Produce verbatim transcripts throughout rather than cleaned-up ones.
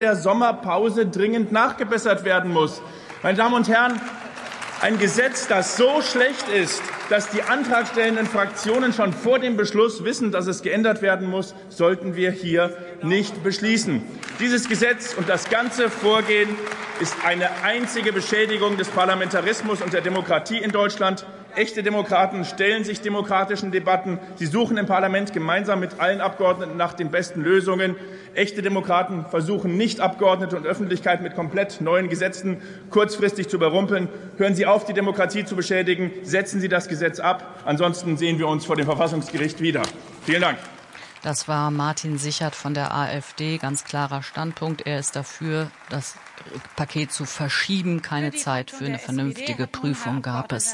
der Sommerpause dringend nachgebessert werden muss. Meine Damen und Herren, ein Gesetz, das so schlecht ist, dass die antragstellenden Fraktionen schon vor dem Beschluss wissen, dass es geändert werden muss, sollten wir hier nicht beschließen. Dieses Gesetz und das ganze Vorgehen ist eine einzige Beschädigung des Parlamentarismus und der Demokratie in Deutschland. Echte Demokraten stellen sich demokratischen Debatten. Sie suchen im Parlament gemeinsam mit allen Abgeordneten nach den besten Lösungen. Echte Demokraten versuchen nicht, Abgeordnete und Öffentlichkeit mit komplett neuen Gesetzen kurzfristig zu überrumpeln. Hören Sie auf, die Demokratie zu beschädigen. Setzen Sie das Gesetz ab. Ansonsten sehen wir uns vor dem Verfassungsgericht wieder. Vielen Dank. Das war Martin Sichert von der AfD. Ganz klarer Standpunkt. Er ist dafür, das Paket zu verschieben. Keine Zeit für eine vernünftige Prüfung gab es.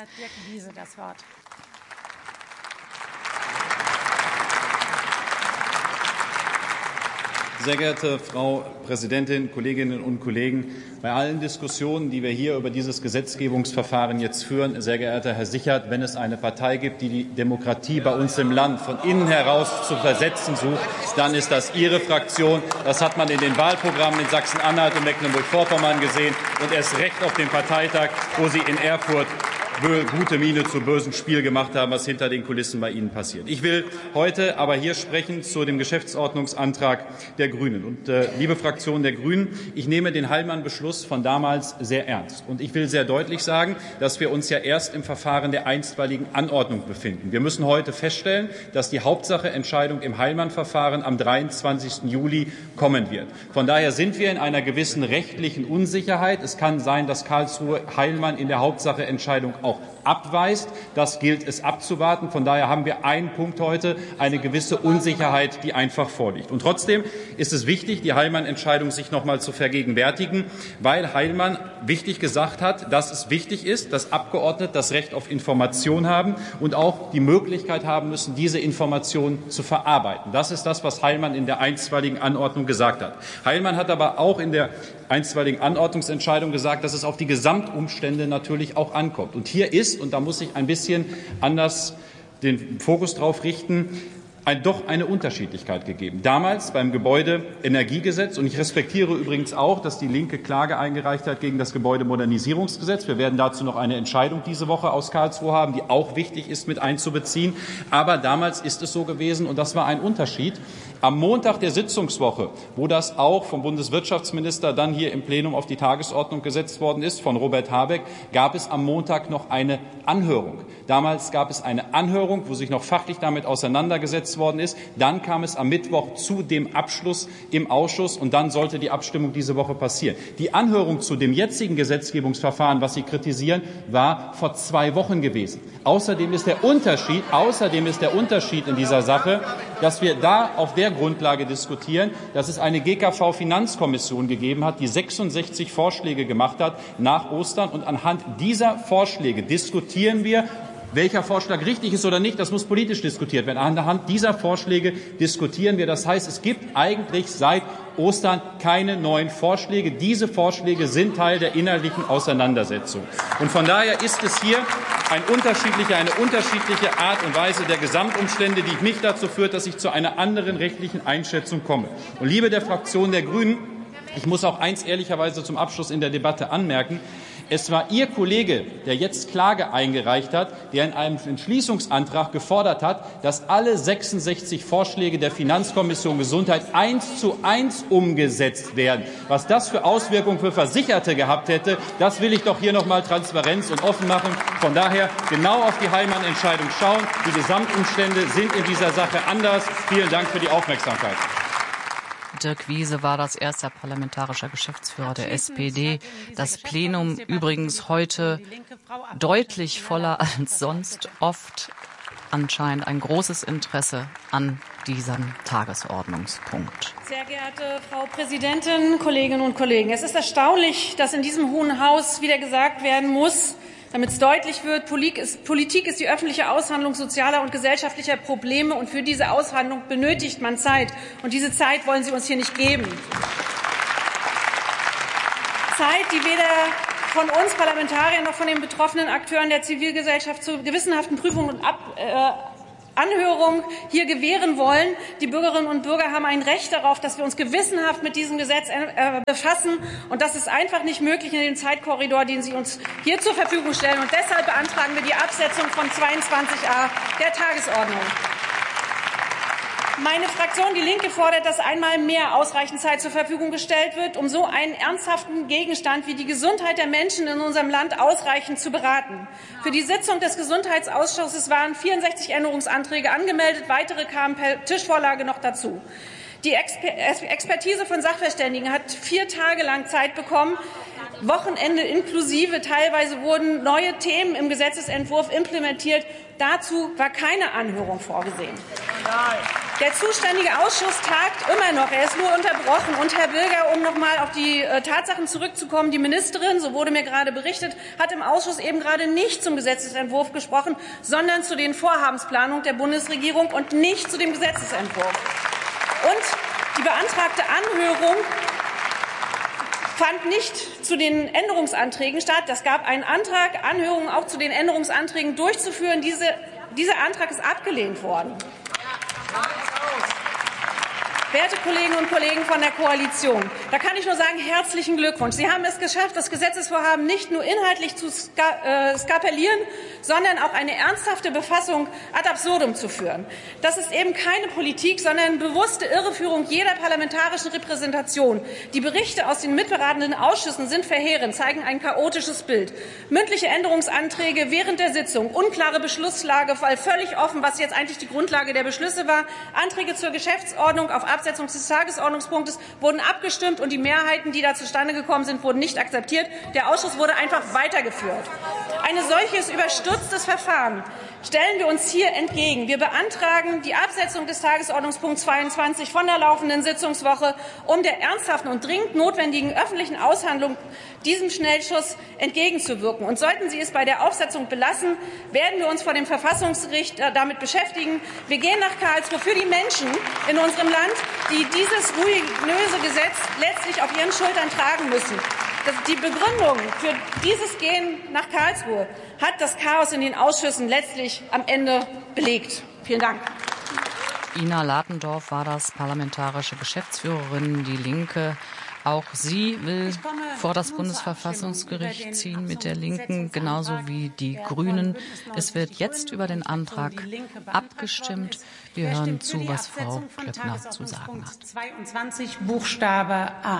Sehr geehrte Frau Präsidentin, Kolleginnen und Kollegen! Bei allen Diskussionen, die wir hier über dieses Gesetzgebungsverfahren jetzt führen, sehr geehrter Herr Sichert, wenn es eine Partei gibt, die die Demokratie bei uns im Land von innen heraus zu versetzen sucht, dann ist das Ihre Fraktion. Das hat man in den Wahlprogrammen in Sachsen-Anhalt und Mecklenburg-Vorpommern gesehen und erst recht auf dem Parteitag, wo Sie in Erfurt gute Miene zu bösem Spiel gemacht haben, was hinter den Kulissen bei Ihnen passiert. Ich will heute aber hier sprechen zu dem Geschäftsordnungsantrag der Grünen. Und, äh, liebe Fraktion der Grünen, ich nehme den Heilmann-Beschluss von damals sehr ernst. Und ich will sehr deutlich sagen, dass wir uns ja erst im Verfahren der einstweiligen Anordnung befinden. Wir müssen heute feststellen, dass die Hauptsacheentscheidung im Heilmann-Verfahren am dreiundzwanzigsten Juli kommen wird. Von daher sind wir in einer gewissen rechtlichen Unsicherheit. Es kann sein, dass Karlsruhe Heilmann in der Hauptsacheentscheidung auch abweist. Das gilt es abzuwarten. Von daher haben wir einen Punkt heute, eine gewisse Unsicherheit, die einfach vorliegt. Und trotzdem ist es wichtig, die Heilmann-Entscheidung sich noch einmal zu vergegenwärtigen, weil Heilmann wichtig gesagt hat, dass es wichtig ist, dass Abgeordnete das Recht auf Information haben und auch die Möglichkeit haben müssen, diese Informationen zu verarbeiten. Das ist das, was Heilmann in der einstweiligen Anordnung gesagt hat. Heilmann hat aber auch in der einstweiligen Anordnungsentscheidung gesagt, dass es auf die Gesamtumstände natürlich auch ankommt. Und hier ist, und da muss ich ein bisschen anders den Fokus drauf richten, ein, doch eine Unterschiedlichkeit gegeben. Damals beim Gebäudeenergiegesetz, und ich respektiere übrigens auch, dass die Linke Klage eingereicht hat gegen das Gebäudemodernisierungsgesetz. Wir werden dazu noch eine Entscheidung diese Woche aus Karlsruhe haben, die auch wichtig ist, mit einzubeziehen. Aber damals ist es so gewesen, und das war ein Unterschied. Am Montag der Sitzungswoche, wo das auch vom Bundeswirtschaftsminister dann hier im Plenum auf die Tagesordnung gesetzt worden ist, von Robert Habeck, gab es am Montag noch eine Anhörung. Damals gab es eine Anhörung, wo sich noch fachlich damit auseinandergesetzt worden ist. Dann kam es am Mittwoch zu dem Abschluss im Ausschuss, und dann sollte die Abstimmung diese Woche passieren. Die Anhörung zu dem jetzigen Gesetzgebungsverfahren, was Sie kritisieren, war vor zwei Wochen gewesen. Außerdem ist der Unterschied, außerdem ist der Unterschied in dieser Sache, dass wir da auf der Grundlage diskutieren, dass es eine G K V-Finanzkommission gegeben hat, die sechsundsechzig Vorschläge gemacht hat nach Ostern. Und anhand dieser Vorschläge diskutieren wir, welcher Vorschlag richtig ist oder nicht. Das muss politisch diskutiert werden. Anhand dieser Vorschläge diskutieren wir. Das heißt, es gibt eigentlich seit Ostern keine neuen Vorschläge. Diese Vorschläge sind Teil der inhaltlichen Auseinandersetzung. Und von daher ist es hier ein unterschiedliche, eine unterschiedliche Art und Weise der Gesamtumstände, die mich dazu führt, dass ich zu einer anderen rechtlichen Einschätzung komme. Und liebe der Fraktion der Grünen, ich muss auch eins ehrlicherweise zum Abschluss in der Debatte anmerken. Es war Ihr Kollege, der jetzt Klage eingereicht hat, der in einem Entschließungsantrag gefordert hat, dass alle sechsundsechzig Vorschläge der Finanzkommission Gesundheit eins zu eins umgesetzt werden. Was das für Auswirkungen für Versicherte gehabt hätte, das will ich doch hier noch mal Transparenz und offen machen. Von daher genau auf die Heilmann-Entscheidung schauen. Die Gesamtumstände sind in dieser Sache anders. Vielen Dank für die Aufmerksamkeit. Dirk Wiese war das erste parlamentarischer Geschäftsführer der S P D. Das Plenum übrigens heute deutlich voller als sonst, oft anscheinend ein großes Interesse an diesem Tagesordnungspunkt. Sehr geehrte Frau Präsidentin, Kolleginnen und Kollegen! Es ist erstaunlich, dass in diesem Hohen Haus wieder gesagt werden muss, damit es deutlich wird, Politik ist die öffentliche Aushandlung sozialer und gesellschaftlicher Probleme, und für diese Aushandlung benötigt man Zeit. Und diese Zeit wollen Sie uns hier nicht geben. Zeit, die weder von uns Parlamentariern noch von den betroffenen Akteuren der Zivilgesellschaft zu gewissenhaften Prüfungen und Ab, äh, Anhörung hier gewähren wollen. Die Bürgerinnen und Bürger haben ein Recht darauf, dass wir uns gewissenhaft mit diesem Gesetz äh, befassen. Und das ist einfach nicht möglich in dem Zeitkorridor, den Sie uns hier zur Verfügung stellen. Und deshalb beantragen wir die Absetzung von zweiundzwanzig a der Tagesordnung. Meine Fraktion Die Linke fordert, dass einmal mehr ausreichend Zeit zur Verfügung gestellt wird, um so einen ernsthaften Gegenstand wie die Gesundheit der Menschen in unserem Land ausreichend zu beraten. Für die Sitzung des Gesundheitsausschusses waren vierundsechzig Änderungsanträge angemeldet, weitere kamen per Tischvorlage noch dazu. Die Expertise von Sachverständigen hat vier Tage lang Zeit bekommen, Wochenende inklusive. Teilweise wurden neue Themen im Gesetzesentwurf implementiert. Dazu war keine Anhörung vorgesehen. Der zuständige Ausschuss tagt immer noch. Er ist nur unterbrochen. Und Herr Wilger, um noch mal auf die äh, Tatsachen zurückzukommen, die Ministerin, so wurde mir gerade berichtet, hat im Ausschuss eben gerade nicht zum Gesetzesentwurf gesprochen, sondern zu den Vorhabensplanungen der Bundesregierung und nicht zu dem Gesetzesentwurf. Und die beantragte Anhörung fand nicht zu den Änderungsanträgen statt. Es gab einen Antrag, Anhörungen auch zu den Änderungsanträgen durchzuführen. Diese, dieser Antrag ist abgelehnt worden. Werte Kolleginnen und Kollegen von der Koalition, da kann ich nur sagen, herzlichen Glückwunsch. Sie haben es geschafft, das Gesetzesvorhaben nicht nur inhaltlich zu skapellieren, sondern auch eine ernsthafte Befassung ad absurdum zu führen. Das ist eben keine Politik, sondern bewusste Irreführung jeder parlamentarischen Repräsentation. Die Berichte aus den mitberatenden Ausschüssen sind verheerend, zeigen ein chaotisches Bild. Mündliche Änderungsanträge während der Sitzung, unklare Beschlusslage, weil völlig offen, was jetzt eigentlich die Grundlage der Beschlüsse war. Anträge zur Geschäftsordnung auf Absetzung des Tagesordnungspunktes wurden abgestimmt und die Mehrheiten, die da zustande gekommen sind, wurden nicht akzeptiert. Der Ausschuss wurde einfach weitergeführt. Ein solches überstürztes Verfahren stellen wir uns hier entgegen. Wir beantragen die Absetzung des Tagesordnungspunkts zweiundzwanzig von der laufenden Sitzungswoche, um der ernsthaften und dringend notwendigen öffentlichen Aushandlung diesem Schnellschuss entgegenzuwirken. Und sollten Sie es bei der Aufsetzung belassen, werden wir uns vor dem Verfassungsgericht damit beschäftigen. Wir gehen nach Karlsruhe für die Menschen in unserem Land, die dieses ruinöse Gesetz letztlich auf ihren Schultern tragen müssen. Die Begründung für dieses Gehen nach Karlsruhe hat das Chaos in den Ausschüssen letztlich am Ende belegt. Vielen Dank. Ina Latendorf war das, parlamentarische Geschäftsführerin Die Linke. Auch sie will vor das Bundesverfassungsgericht ziehen mit der Linken, genauso wie die Grünen. Es wird jetzt über den Antrag abgestimmt. Wir hören zu, was Frau Klöckner zu sagen hat. zweiundzwanzig Buchstabe A.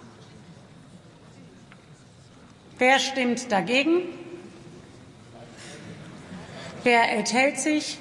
Wer stimmt dagegen? Wer enthält sich?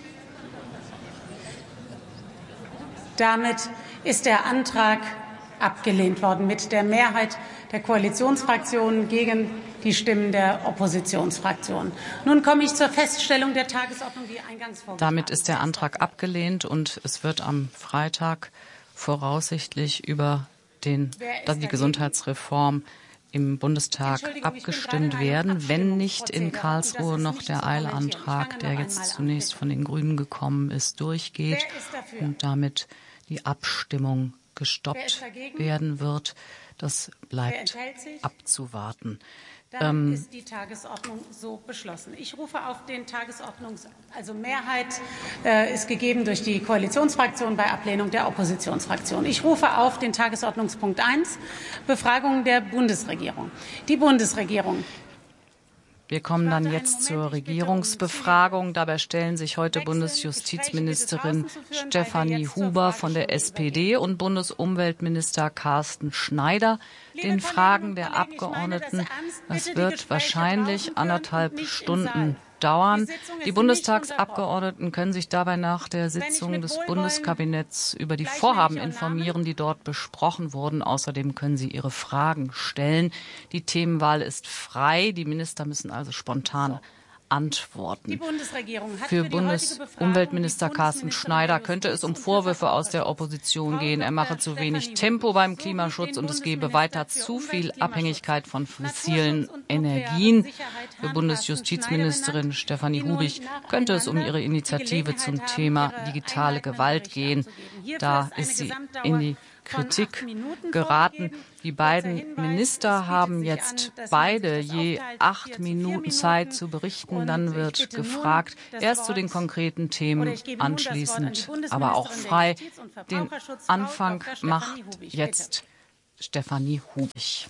Damit ist der Antrag abgelehnt worden mit der Mehrheit der Koalitionsfraktionen gegen die Stimmen der Oppositionsfraktionen. Nun komme ich zur Feststellung der Tagesordnung, die eingangs vorgeschlagen. Damit ist der Antrag abgelehnt und es wird am Freitag voraussichtlich über den, die Gesundheitsreform im Bundestag abgestimmt werden, wenn nicht in Karlsruhe noch der Eilantrag, der jetzt zunächst von den Grünen gekommen ist, durchgeht und damit die Abstimmung gestoppt werden wird. Das bleibt abzuwarten. Dann ist die Tagesordnung so beschlossen. Ich rufe auf den Tagesordnungs-, also Mehrheit äh, ist gegeben durch die Koalitionsfraktion bei Ablehnung der Oppositionsfraktion. Ich rufe auf den Tagesordnungspunkt eins, Befragung der Bundesregierung. Die Bundesregierung. Wir kommen dann jetzt zur Regierungsbefragung. Dabei stellen sich heute Bundesjustizministerin Stefanie Huber von der S P D und Bundesumweltminister Carsten Schneider den Fragen der Abgeordneten. Das wird wahrscheinlich anderthalb Stunden dauern. Die Bundestagsabgeordneten können sich dabei nach der Sitzung des Bundeskabinetts über die Vorhaben informieren, die dort besprochen wurden. Außerdem können sie ihre Fragen stellen. Die Themenwahl ist frei. Die Minister müssen also spontan antworten. Die Bundesregierung hat für für Bundesumweltminister Carsten Schneider könnte es um Vorwürfe aus der Opposition gehen. Er mache zu wenig Tempo beim Klimaschutz und es gebe weiter zu viel Abhängigkeit von fossilen Energien. Für Bundesjustizministerin Stefanie Hubig könnte es um ihre Initiative zum Thema digitale Gewalt gehen. Da ist sie in die Kritik geraten. Die beiden Minister haben jetzt beide je acht Minuten Zeit zu berichten. Dann wird gefragt, erst zu den konkreten Themen, anschließend aber auch frei. Den Anfang macht jetzt Stefanie Hubich.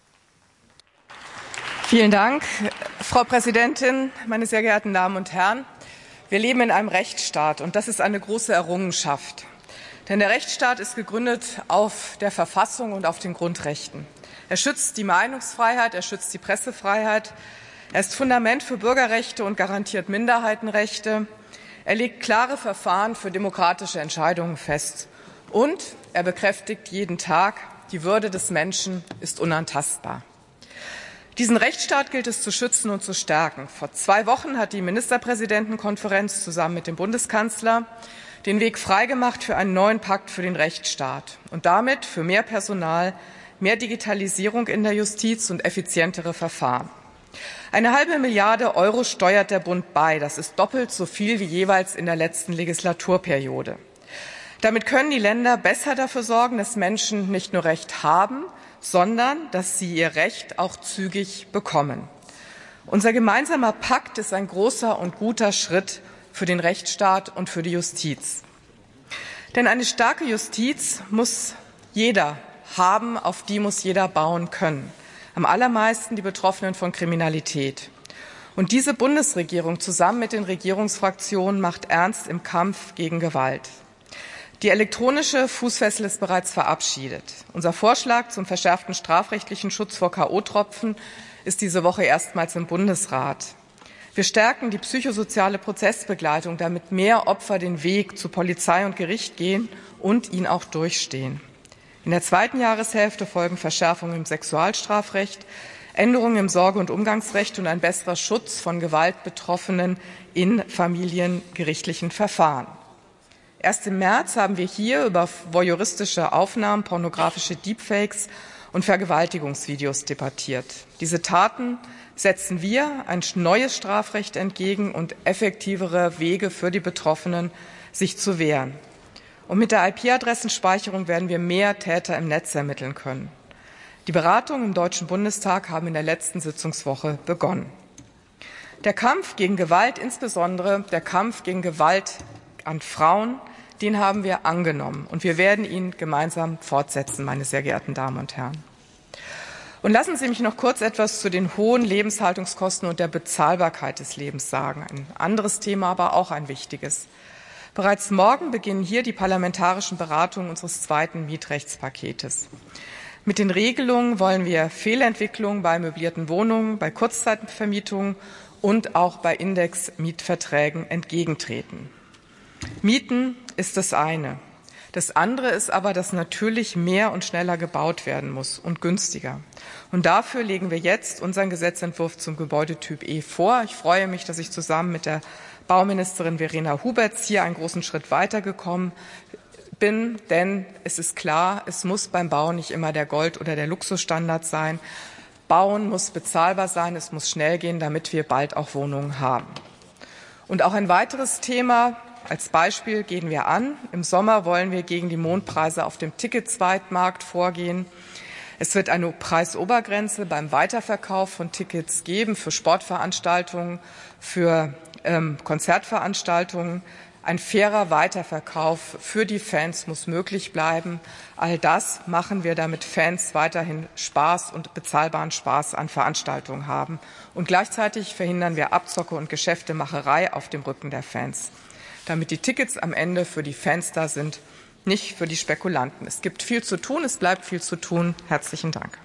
Vielen Dank, Frau Präsidentin, meine sehr geehrten Damen und Herren. Wir leben in einem Rechtsstaat, und das ist eine große Errungenschaft. Denn der Rechtsstaat ist gegründet auf der Verfassung und auf den Grundrechten. Er schützt die Meinungsfreiheit, er schützt die Pressefreiheit, er ist Fundament für Bürgerrechte und garantiert Minderheitenrechte. Er legt klare Verfahren für demokratische Entscheidungen fest. Und er bekräftigt jeden Tag, die Würde des Menschen ist unantastbar. Diesen Rechtsstaat gilt es zu schützen und zu stärken. Vor zwei Wochen hat die Ministerpräsidentenkonferenz zusammen mit dem Bundeskanzler den Weg freigemacht für einen neuen Pakt für den Rechtsstaat und damit für mehr Personal, mehr Digitalisierung in der Justiz und effizientere Verfahren. Eine halbe Milliarde Euro steuert der Bund bei. Das ist doppelt so viel wie jeweils in der letzten Legislaturperiode. Damit können die Länder besser dafür sorgen, dass Menschen nicht nur Recht haben, sondern dass sie ihr Recht auch zügig bekommen. Unser gemeinsamer Pakt ist ein großer und guter Schritt für den Rechtsstaat und für die Justiz. Denn eine starke Justiz muss jeder haben, auf die muss jeder bauen können. Am allermeisten die Betroffenen von Kriminalität. Und diese Bundesregierung zusammen mit den Regierungsfraktionen macht ernst im Kampf gegen Gewalt. Die elektronische Fußfessel ist bereits verabschiedet. Unser Vorschlag zum verschärften strafrechtlichen Schutz vor K O-Tropfen ist diese Woche erstmals im Bundesrat. Wir stärken die psychosoziale Prozessbegleitung, damit mehr Opfer den Weg zu Polizei und Gericht gehen und ihn auch durchstehen. In der zweiten Jahreshälfte folgen Verschärfungen im Sexualstrafrecht, Änderungen im Sorge- und Umgangsrecht und ein besserer Schutz von Gewaltbetroffenen in familiengerichtlichen Verfahren. Erst im März haben wir hier über voyeuristische Aufnahmen, pornografische Deepfakes und Vergewaltigungsvideos debattiert. Diese Taten setzen wir ein neues Strafrecht entgegen und effektivere Wege für die Betroffenen, sich zu wehren. Und mit der I P-Adressenspeicherung werden wir mehr Täter im Netz ermitteln können. Die Beratungen im Deutschen Bundestag haben in der letzten Sitzungswoche begonnen. Der Kampf gegen Gewalt, insbesondere der Kampf gegen Gewalt an Frauen, den haben wir angenommen. Und wir werden ihn gemeinsam fortsetzen, meine sehr geehrten Damen und Herren. Und lassen Sie mich noch kurz etwas zu den hohen Lebenshaltungskosten und der Bezahlbarkeit des Lebens sagen. Ein anderes Thema, aber auch ein wichtiges. Bereits morgen beginnen hier die parlamentarischen Beratungen unseres zweiten Mietrechtspaketes. Mit den Regelungen wollen wir Fehlentwicklungen bei möblierten Wohnungen, bei Kurzzeitvermietungen und auch bei Indexmietverträgen entgegentreten. Mieten ist das eine. Das andere ist aber, dass natürlich mehr und schneller gebaut werden muss und günstiger. Und dafür legen wir jetzt unseren Gesetzentwurf zum Gebäudetyp E vor. Ich freue mich, dass ich zusammen mit der Bauministerin Verena Huberts hier einen großen Schritt weitergekommen bin. Denn es ist klar, es muss beim Bau nicht immer der Gold- oder der Luxusstandard sein. Bauen muss bezahlbar sein, es muss schnell gehen, damit wir bald auch Wohnungen haben. Und auch ein weiteres Thema. Als Beispiel gehen wir an. Im Sommer wollen wir gegen die Mondpreise auf dem Ticketsweitmarkt vorgehen. Es wird eine Preisobergrenze beim Weiterverkauf von Tickets geben für Sportveranstaltungen, für ähm, Konzertveranstaltungen. Ein fairer Weiterverkauf für die Fans muss möglich bleiben. All das machen wir, damit Fans weiterhin Spaß und bezahlbaren Spaß an Veranstaltungen haben. Und gleichzeitig verhindern wir Abzocke und Geschäftemacherei auf dem Rücken der Fans, damit die Tickets am Ende für die Fans da sind, nicht für die Spekulanten. Es gibt viel zu tun, es bleibt viel zu tun. Herzlichen Dank.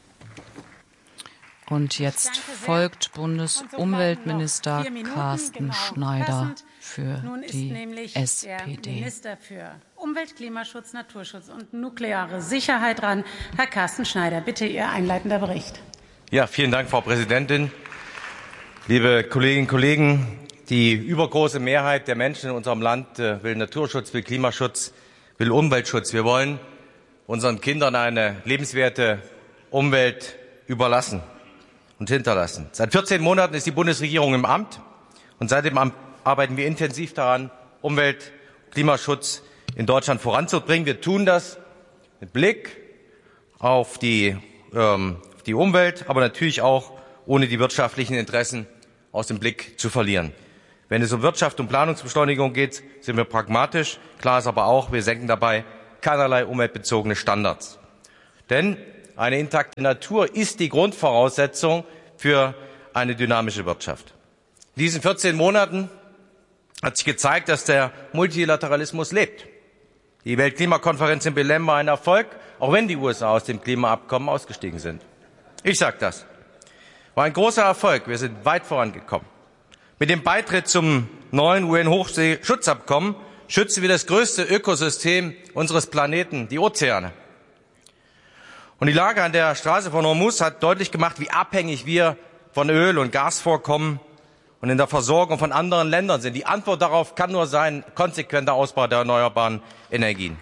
Und jetzt folgt Bundesumweltminister Carsten Schneider für die S P D. Minister für Umwelt, Klimaschutz, Naturschutz und nukleare Sicherheit ran. Herr Carsten Schneider, bitte Ihr einleitender Bericht. Ja, vielen Dank, Frau Präsidentin. Liebe Kolleginnen und Kollegen, die übergroße Mehrheit der Menschen in unserem Land will Naturschutz, will Klimaschutz, will Umweltschutz. Wir wollen unseren Kindern eine lebenswerte Umwelt überlassen und hinterlassen. Seit vierzehn Monaten ist die Bundesregierung im Amt und seitdem arbeiten wir intensiv daran, Umwelt- und Klimaschutz in Deutschland voranzubringen. Wir tun das mit Blick auf die, ähm, die Umwelt, aber natürlich auch ohne die wirtschaftlichen Interessen aus dem Blick zu verlieren. Wenn es um Wirtschaft und Planungsbeschleunigung geht, sind wir pragmatisch. Klar ist aber auch, wir senken dabei keinerlei umweltbezogene Standards. Denn eine intakte Natur ist die Grundvoraussetzung für eine dynamische Wirtschaft. In diesen vierzehn Monaten hat sich gezeigt, dass der Multilateralismus lebt. Die Weltklimakonferenz in Belém war ein Erfolg, auch wenn die U S A aus dem Klimaabkommen ausgestiegen sind. Ich sage das. War ein großer Erfolg. Wir sind weit vorangekommen. Mit dem Beitritt zum neuen U N-Hochseeschutzabkommen schützen wir das größte Ökosystem unseres Planeten, die Ozeane. Und die Lage an der Straße von Hormuz hat deutlich gemacht, wie abhängig wir von Öl- und Gasvorkommen und in der Versorgung von anderen Ländern sind. Die Antwort darauf kann nur sein, konsequenter Ausbau der erneuerbaren Energien.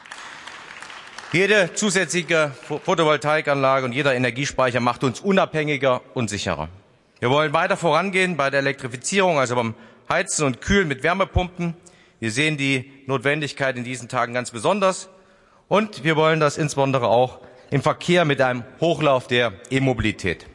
Jede zusätzliche Photovoltaikanlage und jeder Energiespeicher macht uns unabhängiger und sicherer. Wir wollen weiter vorangehen bei der Elektrifizierung, also beim Heizen und Kühlen mit Wärmepumpen. Wir sehen die Notwendigkeit in diesen Tagen ganz besonders. Und wir wollen das insbesondere auch im Verkehr mit einem Hochlauf der E-Mobilität.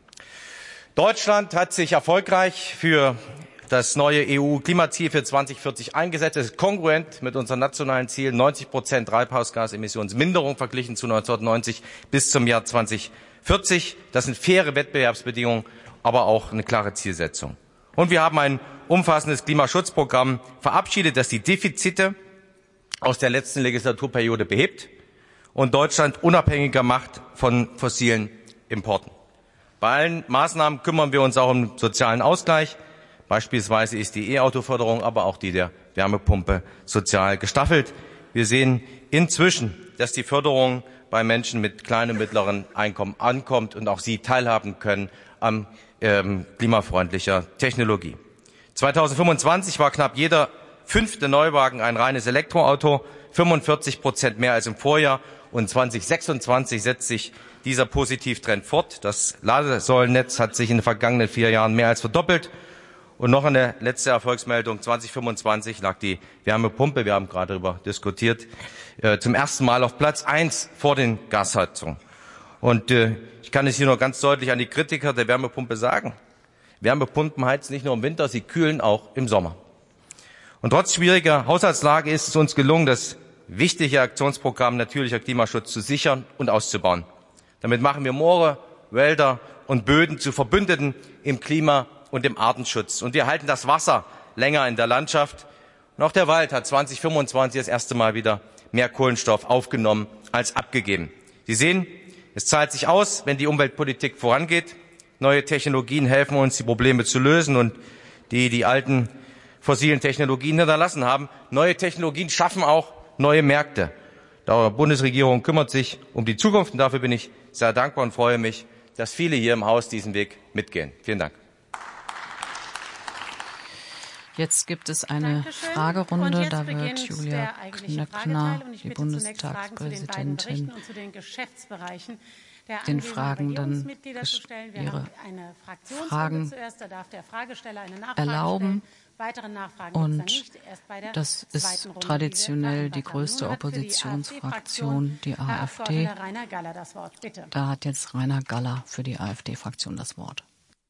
Deutschland hat sich erfolgreich für das neue E U-Klimaziel für zweitausendvierzig eingesetzt. Es ist kongruent mit unseren nationalen Zielen, neunzig Prozent Treibhausgasemissionsminderung verglichen zu neunzehnhundertneunzig bis zum Jahr zweitausendvierzig. Das sind faire Wettbewerbsbedingungen, aber auch eine klare Zielsetzung. Und wir haben ein umfassendes Klimaschutzprogramm verabschiedet, das die Defizite aus der letzten Legislaturperiode behebt und Deutschland unabhängiger macht von fossilen Importen. Bei allen Maßnahmen kümmern wir uns auch um sozialen Ausgleich. Beispielsweise ist die E-Auto-Förderung, aber auch die der Wärmepumpe sozial gestaffelt. Wir sehen inzwischen, dass die Förderung bei Menschen mit kleinem und mittleren Einkommen ankommt und auch sie teilhaben können an ähm, klimafreundlicher Technologie. zweitausendfünfundzwanzig war knapp jeder fünfte Neuwagen ein reines Elektroauto, fünfundvierzig Prozent mehr als im Vorjahr. Und zweitausendsechsundzwanzig setzt sich dieser Positivtrend fort. Das Ladesäulennetz hat sich in den vergangenen vier Jahren mehr als verdoppelt. Und noch eine letzte Erfolgsmeldung. zweitausendfünfundzwanzig lag die Wärmepumpe, wir haben gerade darüber diskutiert, äh, zum ersten Mal auf Platz eins vor den Gasheizungen. Und äh, ich kann es hier nur ganz deutlich an die Kritiker der Wärmepumpe sagen. Wärmepumpen heizen nicht nur im Winter, sie kühlen auch im Sommer. Und trotz schwieriger Haushaltslage ist es uns gelungen, das wichtige Aktionsprogramm natürlicher Klimaschutz zu sichern und auszubauen. Damit machen wir Moore, Wälder und Böden zu Verbündeten im Klima- und im Artenschutz. Und wir halten das Wasser länger in der Landschaft. Und auch der Wald hat zweitausendfünfundzwanzig das erste Mal wieder mehr Kohlenstoff aufgenommen als abgegeben. Sie sehen, es zahlt sich aus, wenn die Umweltpolitik vorangeht. Neue Technologien helfen uns, die Probleme zu lösen und die die alten fossilen Technologien hinterlassen haben. Neue Technologien schaffen auch neue Märkte. Die Bundesregierung kümmert sich um die Zukunft und dafür bin ich sehr dankbar und freue mich, dass viele hier im Haus diesen Weg mitgehen. Vielen Dank. Jetzt gibt es eine Dankeschön. Fragerunde. Da wird beginnt Julia Klöckner, die Bundestagspräsidentin, den Fragenden ihre Fragen erlauben. Und das ist traditionell die größte Oppositionsfraktion, die AfD. Da hat jetzt Rainer Galler für die AfD-Fraktion das Wort.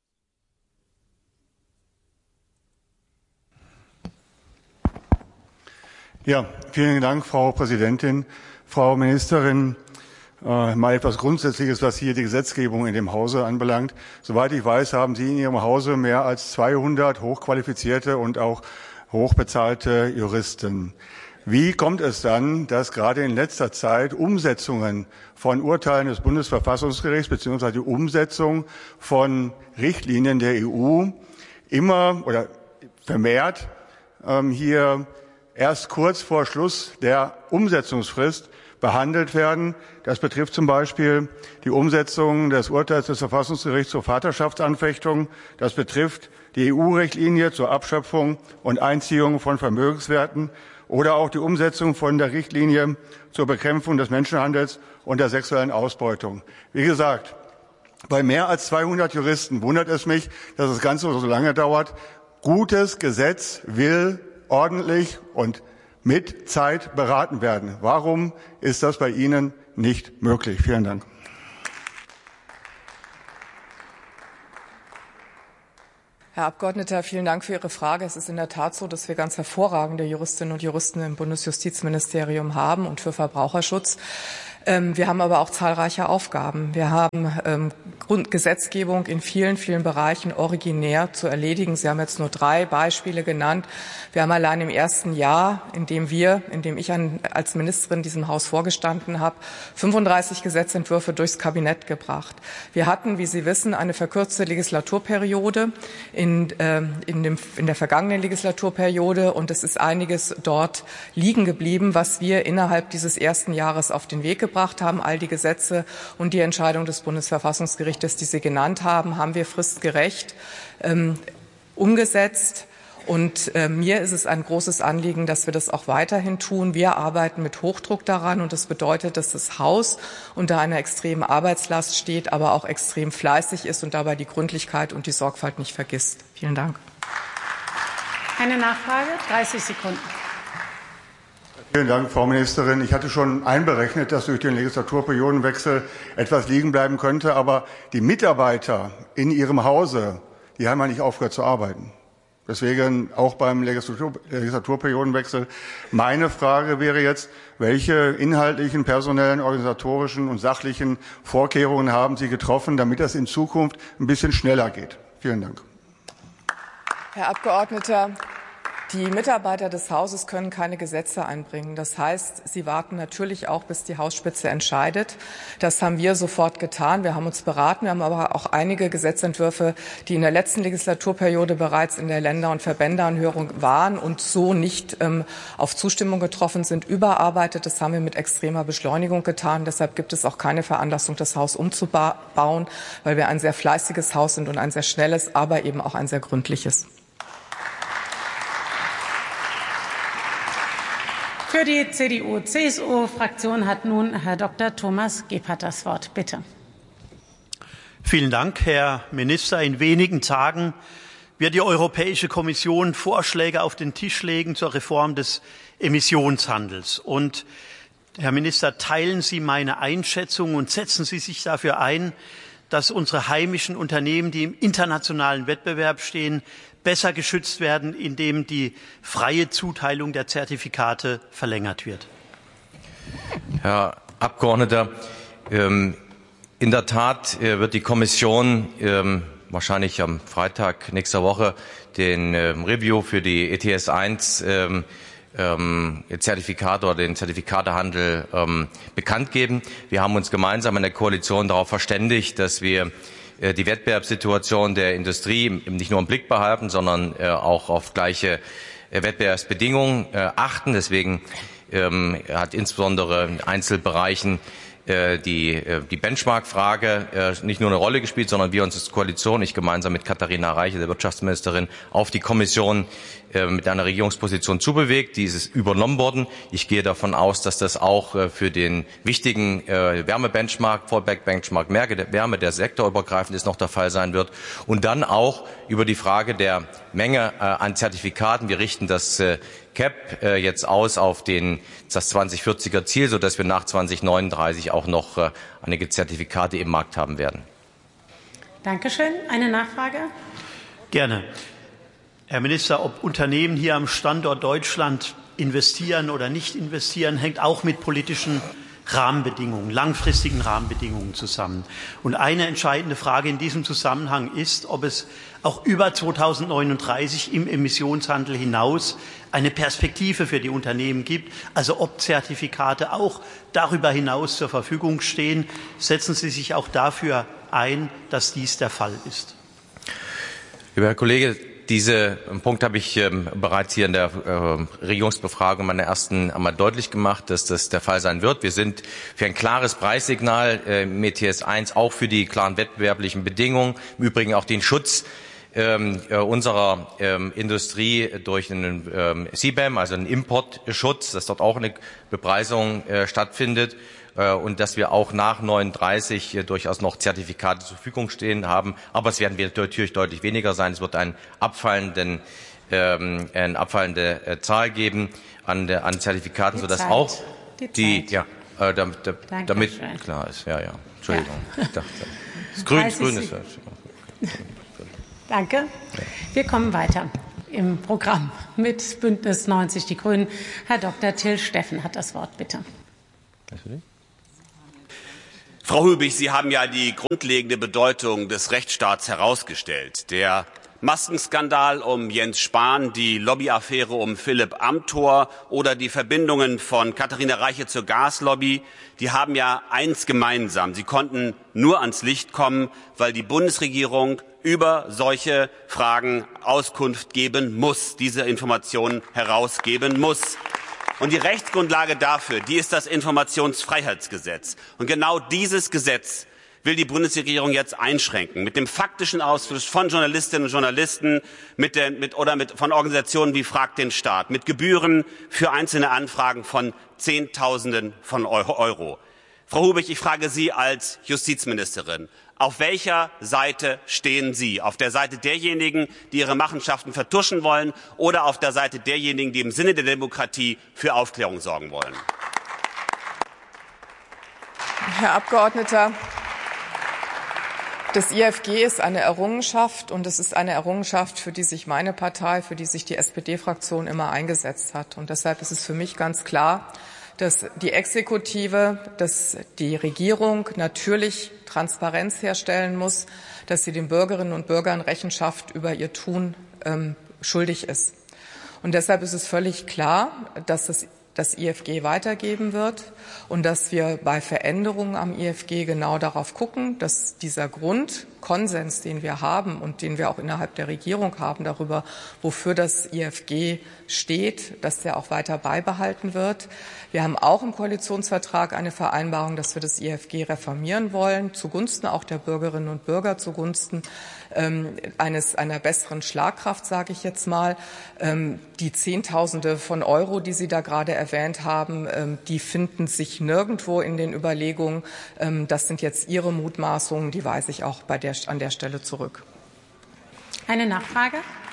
Ja, vielen Dank, Frau Präsidentin. Frau Ministerin, äh, mal etwas Grundsätzliches, was hier die Gesetzgebung in dem Hause anbelangt. Soweit ich weiß, haben Sie in Ihrem Hause mehr als zweihundert hochqualifizierte und auch hochbezahlte Juristen. Wie kommt es dann, dass gerade in letzter Zeit Umsetzungen von Urteilen des Bundesverfassungsgerichts bzw. die Umsetzung von Richtlinien der E U immer oder vermehrt ähm, hier erst kurz vor Schluss der Umsetzungsfrist behandelt werden? Das betrifft zum Beispiel die Umsetzung des Urteils des Verfassungsgerichts zur Vaterschaftsanfechtung. Das betrifft die E U-Richtlinie zur Abschöpfung und Einziehung von Vermögenswerten oder auch die Umsetzung von der Richtlinie zur Bekämpfung des Menschenhandels und der sexuellen Ausbeutung. Wie gesagt, bei mehr als zweihundert Juristen wundert es mich, dass das Ganze so lange dauert. Gutes Gesetz will ordentlich und mit Zeit beraten werden. Warum ist das bei Ihnen nicht möglich? Vielen Dank. Herr Abgeordneter, vielen Dank für Ihre Frage. Es ist in der Tat so, dass wir ganz hervorragende Juristinnen und Juristen im Bundesjustizministerium haben und für Verbraucherschutz. Wir haben aber auch zahlreiche Aufgaben. Wir haben ähm, Grundgesetzgebung in vielen, vielen Bereichen originär zu erledigen. Sie haben jetzt nur drei Beispiele genannt. Wir haben allein im ersten Jahr, in dem wir, in dem ich an, als Ministerin diesem Haus vorgestanden habe, fünfunddreißig Gesetzentwürfe durchs Kabinett gebracht. Wir hatten, wie Sie wissen, eine verkürzte Legislaturperiode in, äh, in, dem, in der vergangenen Legislaturperiode, und es ist einiges dort liegen geblieben, was wir innerhalb dieses ersten Jahres auf den Weg gebracht haben. haben. All die Gesetze und die Entscheidung des Bundesverfassungsgerichtes, die Sie genannt haben, haben wir fristgerecht ähm, umgesetzt. Und äh, mir ist es ein großes Anliegen, dass wir das auch weiterhin tun. Wir arbeiten mit Hochdruck daran, und das bedeutet, dass das Haus unter einer extremen Arbeitslast steht, aber auch extrem fleißig ist und dabei die Gründlichkeit und die Sorgfalt nicht vergisst. Vielen Dank. Eine Nachfrage, dreißig Sekunden. Vielen Dank, Frau Ministerin. Ich hatte schon einberechnet, dass durch den Legislaturperiodenwechsel etwas liegen bleiben könnte. Aber die Mitarbeiter in Ihrem Hause, die haben ja nicht aufgehört zu arbeiten. Deswegen auch beim Legislatur, Legislaturperiodenwechsel. Meine Frage wäre jetzt, welche inhaltlichen, personellen, organisatorischen und sachlichen Vorkehrungen haben Sie getroffen, damit das in Zukunft ein bisschen schneller geht? Vielen Dank. Herr Abgeordneter, die Mitarbeiter des Hauses können keine Gesetze einbringen. Das heißt, sie warten natürlich auch, bis die Hausspitze entscheidet. Das haben wir sofort getan. Wir haben uns beraten. Wir haben aber auch einige Gesetzentwürfe, die in der letzten Legislaturperiode bereits in der Länder- und Verbändeanhörung waren und so nicht ähm, auf Zustimmung getroffen sind, überarbeitet. Das haben wir mit extremer Beschleunigung getan. Deshalb gibt es auch keine Veranlassung, das Haus umzubauen, weil wir ein sehr fleißiges Haus sind und ein sehr schnelles, aber eben auch ein sehr gründliches. Für die C D U C S U-Fraktion hat nun Herr Doktor Thomas Gebhardt das Wort. Bitte. Vielen Dank, Herr Minister. In wenigen Tagen wird die Europäische Kommission Vorschläge auf den Tisch legen zur Reform des Emissionshandels. Und, Herr Minister, teilen Sie meine Einschätzung und setzen Sie sich dafür ein, dass unsere heimischen Unternehmen, die im internationalen Wettbewerb stehen, besser geschützt werden, indem die freie Zuteilung der Zertifikate verlängert wird? Herr Abgeordneter, in der Tat wird die Kommission wahrscheinlich am Freitag nächster Woche den Review für die E T S eins Zertifikate oder den Zertifikatehandel bekannt geben. Wir haben uns gemeinsam in der Koalition darauf verständigt, dass wir die Wettbewerbssituation der Industrie nicht nur im Blick behalten, sondern auch auf gleiche Wettbewerbsbedingungen achten. Deswegen hat insbesondere in Einzelbereichen die, die Benchmark-Frage nicht nur eine Rolle gespielt, sondern wir uns als Koalition, ich gemeinsam mit Katharina Reiche, der Wirtschaftsministerin, auf die Kommission mit einer Regierungsposition zubewegt. Die ist übernommen worden. Ich gehe davon aus, dass das auch für den wichtigen Wärmebenchmark, Fallback-Benchmark Wärme, der sektorübergreifend ist, noch der Fall sein wird. Und dann auch über die Frage der Menge an Zertifikaten. Wir richten das C A P jetzt aus auf den, das zweitausendvierziger Ziel, sodass wir nach zweitausendneununddreißig auch noch einige Zertifikate im Markt haben werden. Dankeschön. Eine Nachfrage? Gerne. Herr Minister, ob Unternehmen hier am Standort Deutschland investieren oder nicht investieren, hängt auch mit politischen Rahmenbedingungen, langfristigen Rahmenbedingungen zusammen. Und eine entscheidende Frage in diesem Zusammenhang ist, ob es auch über zweitausendneununddreißig im Emissionshandel hinaus eine Perspektive für die Unternehmen gibt, also ob Zertifikate auch darüber hinaus zur Verfügung stehen. Setzen Sie sich auch dafür ein, dass dies der Fall ist. Lieber Herr Kollege, diesen Punkt habe ich ähm, bereits hier in der äh, Regierungsbefragung meiner ersten einmal deutlich gemacht, dass das der Fall sein wird. Wir sind für ein klares Preissignal äh, im E T S eins, auch für die klaren wettbewerblichen Bedingungen, im Übrigen auch den Schutz ähm, äh, unserer ähm, Industrie durch einen ähm, C B A M, also einen Importschutz, dass dort auch eine Bepreisung äh, stattfindet. Und dass wir auch nach neununddreißig durchaus noch Zertifikate zur Verfügung stehen haben. Aber es werden natürlich deutlich weniger sein. Es wird einen abfallenden ähm, eine abfallende äh, Zahl geben an, der, an Zertifikaten, die sodass Zeit. auch die, die ja, äh, damit, damit klar ist. Ja, ja. Entschuldigung. Ja. Ich dachte, das Grün, Grün ist. Danke. Wir kommen weiter im Programm mit Bündnis neunzig Die Grünen. Herr Doktor Till Steffen hat das Wort, bitte. Frau Hübig, Sie haben ja die grundlegende Bedeutung des Rechtsstaats herausgestellt. Der Maskenskandal um Jens Spahn, die Lobbyaffäre um Philipp Amthor oder die Verbindungen von Katharina Reiche zur Gaslobby, die haben ja eins gemeinsam. Sie konnten nur ans Licht kommen, weil die Bundesregierung über solche Fragen Auskunft geben muss, diese Informationen herausgeben muss. Und die Rechtsgrundlage dafür, die ist das Informationsfreiheitsgesetz. Und genau dieses Gesetz will die Bundesregierung jetzt einschränken, mit dem faktischen Ausschluss von Journalistinnen und Journalisten mit der, mit, oder mit, von Organisationen wie Frag den Staat, mit Gebühren für einzelne Anfragen von Zehntausenden von Euro. Frau Hübig, ich frage Sie als Justizministerin, auf welcher Seite stehen Sie? Auf der Seite derjenigen, die ihre Machenschaften vertuschen wollen, oder auf der Seite derjenigen, die im Sinne der Demokratie für Aufklärung sorgen wollen? Herr Abgeordneter, das I F G ist eine Errungenschaft, und es ist eine Errungenschaft, für die sich meine Partei, für die sich die S P D-Fraktion immer eingesetzt hat. Und deshalb ist es für mich ganz klar, dass die Exekutive, dass die Regierung natürlich Transparenz herstellen muss, dass sie den Bürgerinnen und Bürgern Rechenschaft über ihr Tun ähm, schuldig ist. Und deshalb ist es völlig klar, dass das das I F G weitergeben wird und dass wir bei Veränderungen am I F G genau darauf gucken, dass dieser Grundkonsens, den wir haben und den wir auch innerhalb der Regierung haben darüber, wofür das I F G steht, dass der auch weiter beibehalten wird. Wir haben auch im Koalitionsvertrag eine Vereinbarung, dass wir das I F G reformieren wollen, zugunsten auch der Bürgerinnen und Bürger, zugunsten ähm, eines einer besseren Schlagkraft, sage ich jetzt mal. Ähm, die Zehntausende von Euro, die Sie da gerade erwähnt haben, ähm, die finden sich nirgendwo in den Überlegungen. Ähm, das sind jetzt Ihre Mutmaßungen, die weise ich auch bei der, an der Stelle zurück. Eine Nachfrage?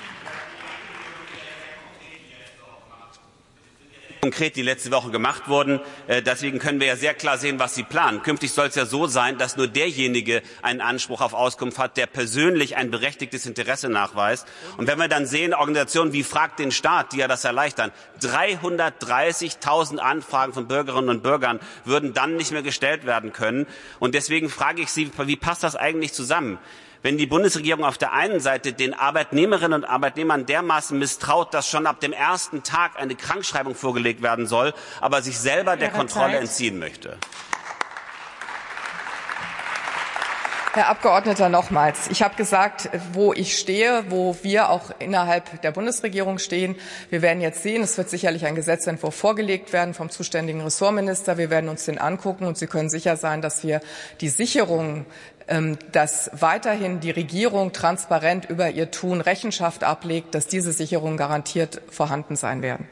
Konkret, die letzte Woche gemacht wurden. Deswegen können wir ja sehr klar sehen, was Sie planen. Künftig soll es ja so sein, dass nur derjenige einen Anspruch auf Auskunft hat, der persönlich ein berechtigtes Interesse nachweist. Und wenn wir dann sehen, Organisationen wie Frag den Staat, die ja das erleichtern, dreihundertdreißigtausend Anfragen von Bürgerinnen und Bürgern würden dann nicht mehr gestellt werden können. Und deswegen frage ich Sie, wie passt das eigentlich zusammen? Wenn die Bundesregierung auf der einen Seite den Arbeitnehmerinnen und Arbeitnehmern dermaßen misstraut, dass schon ab dem ersten Tag eine Krankschreibung vorgelegt werden soll, aber sich selber der Kontrolle entziehen möchte. Herr Abgeordneter, nochmals. Ich habe gesagt, wo ich stehe, wo wir auch innerhalb der Bundesregierung stehen. Wir werden jetzt sehen, es wird sicherlich ein Gesetzentwurf vorgelegt werden vom zuständigen Ressortminister. Wir werden uns den angucken, und Sie können sicher sein, dass wir die Sicherung, dass weiterhin die Regierung transparent über ihr Tun Rechenschaft ablegt, dass diese Sicherungen garantiert vorhanden sein werden.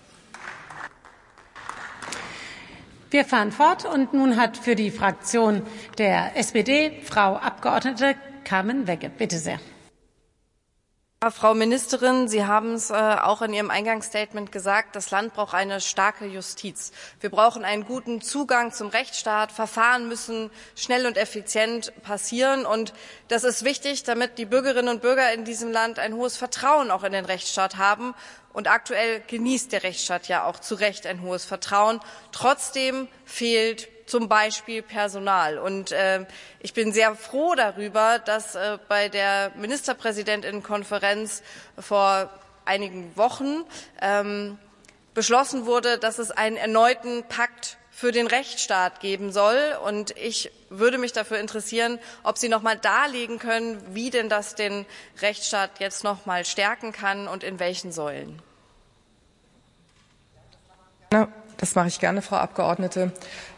Wir fahren fort, und nun hat für die Fraktion der S P D Frau Abgeordnete Carmen Wegge. Bitte sehr. Frau Ministerin, Sie haben es äh, auch in Ihrem Eingangsstatement gesagt, das Land braucht eine starke Justiz. Wir brauchen einen guten Zugang zum Rechtsstaat. Verfahren müssen schnell und effizient passieren. Und das ist wichtig, damit die Bürgerinnen und Bürger in diesem Land ein hohes Vertrauen auch in den Rechtsstaat haben. Und aktuell genießt der Rechtsstaat ja auch zu Recht ein hohes Vertrauen. Trotzdem fehlt zum Beispiel Personal. Und äh, ich bin sehr froh darüber, dass äh, bei der Ministerpräsidentinnenkonferenz vor einigen Wochen ähm, beschlossen wurde, dass es einen erneuten Pakt für den Rechtsstaat geben soll. Und ich würde mich dafür interessieren, ob Sie noch mal darlegen können, wie denn das den Rechtsstaat jetzt noch mal stärken kann und in welchen Säulen. Das mache ich gerne, Frau Abgeordnete.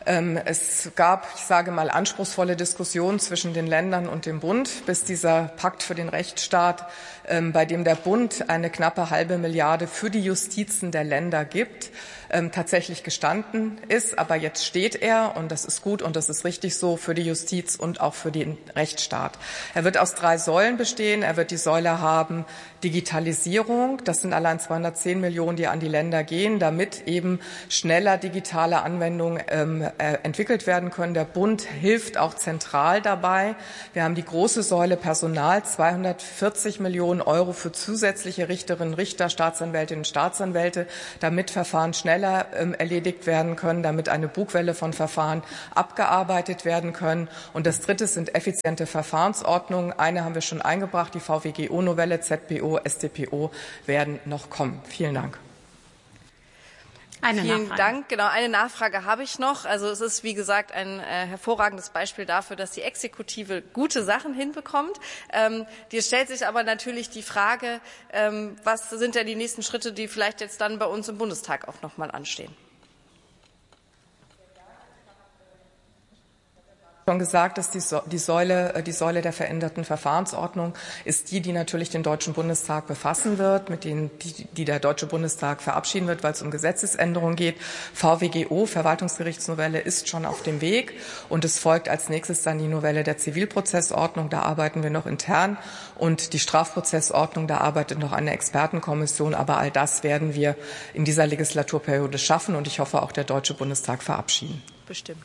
Es gab, ich sage mal, anspruchsvolle Diskussionen zwischen den Ländern und dem Bund, bis dieser Pakt für den Rechtsstaat, bei dem der Bund eine knappe halbe Milliarde für die Justizen der Länder gibt, tatsächlich gestanden ist. Aber jetzt steht er, und das ist gut und das ist richtig so, für die Justiz und auch für den Rechtsstaat. Er wird aus drei Säulen bestehen. Er wird die Säule haben Digitalisierung. Das sind allein zweihundertzehn Millionen, die an die Länder gehen, damit eben schneller digitale Anwendungen ähm, äh, entwickelt werden können. Der Bund hilft auch zentral dabei. Wir haben die große Säule Personal, zweihundertvierzig Millionen Euro für zusätzliche Richterinnen, Richter, Staatsanwältinnen und Staatsanwälte, damit Verfahren schneller erledigt werden können, damit eine Bugwelle von Verfahren abgearbeitet werden können. Und das Dritte sind effiziente Verfahrensordnungen. Eine haben wir schon eingebracht, die V W G O-Novelle, Z P O, S t P O werden noch kommen. Vielen Dank. Eine Vielen Nachfrage. Dank. Genau, eine Nachfrage habe ich noch. Also es ist, wie gesagt, ein äh, hervorragendes Beispiel dafür, dass die Exekutive gute Sachen hinbekommt. Ähm, dir stellt sich aber natürlich die Frage, ähm, was sind denn die nächsten Schritte, die vielleicht jetzt dann bei uns im Bundestag auch noch mal anstehen? Schon gesagt, dass die Säule, die Säule der veränderten Verfahrensordnung ist die, die natürlich den Deutschen Bundestag befassen wird, mit denen, die, die der Deutsche Bundestag verabschieden wird, weil es um Gesetzesänderungen geht. V W G O, Verwaltungsgerichtsnovelle, ist schon auf dem Weg und es folgt als nächstes dann die Novelle der Zivilprozessordnung. Da arbeiten wir noch intern und die Strafprozessordnung, da arbeitet noch eine Expertenkommission. Aber all das werden wir in dieser Legislaturperiode schaffen und ich hoffe auch der Deutsche Bundestag verabschieden. Bestimmt.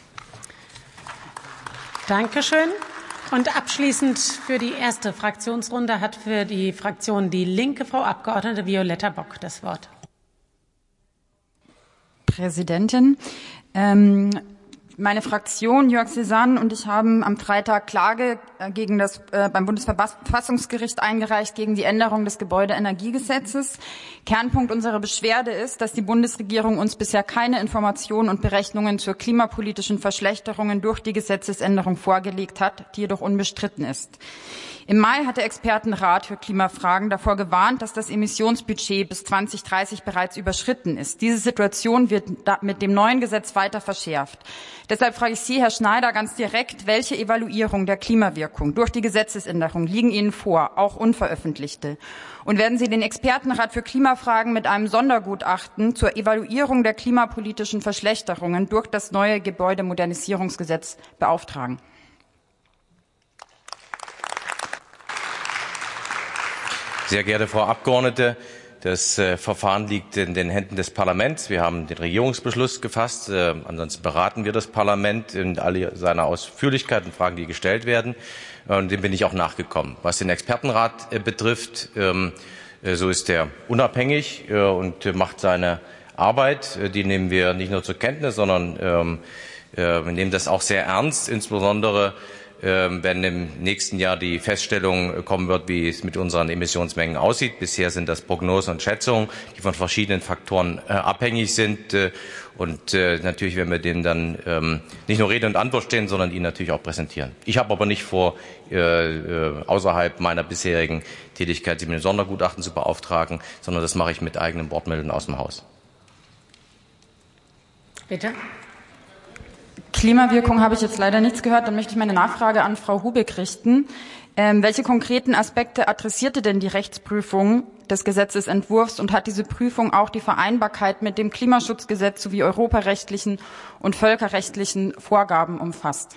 Dankeschön. Und abschließend für die erste Fraktionsrunde hat für die Fraktion Die Linke Frau Abgeordnete Violetta Bock das Wort. Präsidentin, ähm, meine Fraktion, Jörg Cézanne und ich haben am Freitag Klage gegen das, äh, beim Bundesverfassungsgericht eingereicht gegen die Änderung des Gebäudeenergiegesetzes. Kernpunkt unserer Beschwerde ist, dass die Bundesregierung uns bisher keine Informationen und Berechnungen zur klimapolitischen Verschlechterungen durch die Gesetzesänderung vorgelegt hat, die jedoch unbestritten ist. Im Mai hat der Expertenrat für Klimafragen davor gewarnt, dass das Emissionsbudget bis zwanzig dreißig bereits überschritten ist. Diese Situation wird mit dem neuen Gesetz weiter verschärft. Deshalb frage ich Sie, Herr Schneider, ganz direkt, welche Evaluierung der Klimawirkung durch die Gesetzesänderung liegen Ihnen vor, auch unveröffentlichte? Und werden Sie den Expertenrat für Klimafragen mit einem Sondergutachten zur Evaluierung der klimapolitischen Verschlechterungen durch das neue Gebäudemodernisierungsgesetz beauftragen? Sehr geehrte Frau Abgeordnete, das äh, Verfahren liegt in den Händen des Parlaments. Wir haben den Regierungsbeschluss gefasst. Äh, ansonsten beraten wir das Parlament in all seiner Ausführlichkeit und Fragen, die gestellt werden. Äh, und dem bin ich auch nachgekommen. Was den Expertenrat äh, betrifft, ähm, äh, so ist er unabhängig äh, und äh, macht seine Arbeit. Äh, die nehmen wir nicht nur zur Kenntnis, sondern ähm, äh, wir nehmen das auch sehr ernst, insbesondere wenn im nächsten Jahr die Feststellung kommen wird, wie es mit unseren Emissionsmengen aussieht. Bisher sind das Prognosen und Schätzungen, die von verschiedenen Faktoren äh, abhängig sind. Äh, und äh, natürlich werden wir dem dann ähm, nicht nur Rede und Antwort stehen, sondern ihn natürlich auch präsentieren. Ich habe aber nicht vor, äh, äh, außerhalb meiner bisherigen Tätigkeit, Sie mit dem Sondergutachten zu beauftragen, sondern das mache ich mit eigenen Wortmitteln aus dem Haus. Bitte. Klimawirkung habe ich jetzt leider nichts gehört. Dann möchte ich meine Nachfrage an Frau Hubig richten. Ähm, welche konkreten Aspekte adressierte denn die Rechtsprüfung des Gesetzesentwurfs und hat diese Prüfung auch die Vereinbarkeit mit dem Klimaschutzgesetz sowie europarechtlichen und völkerrechtlichen Vorgaben umfasst?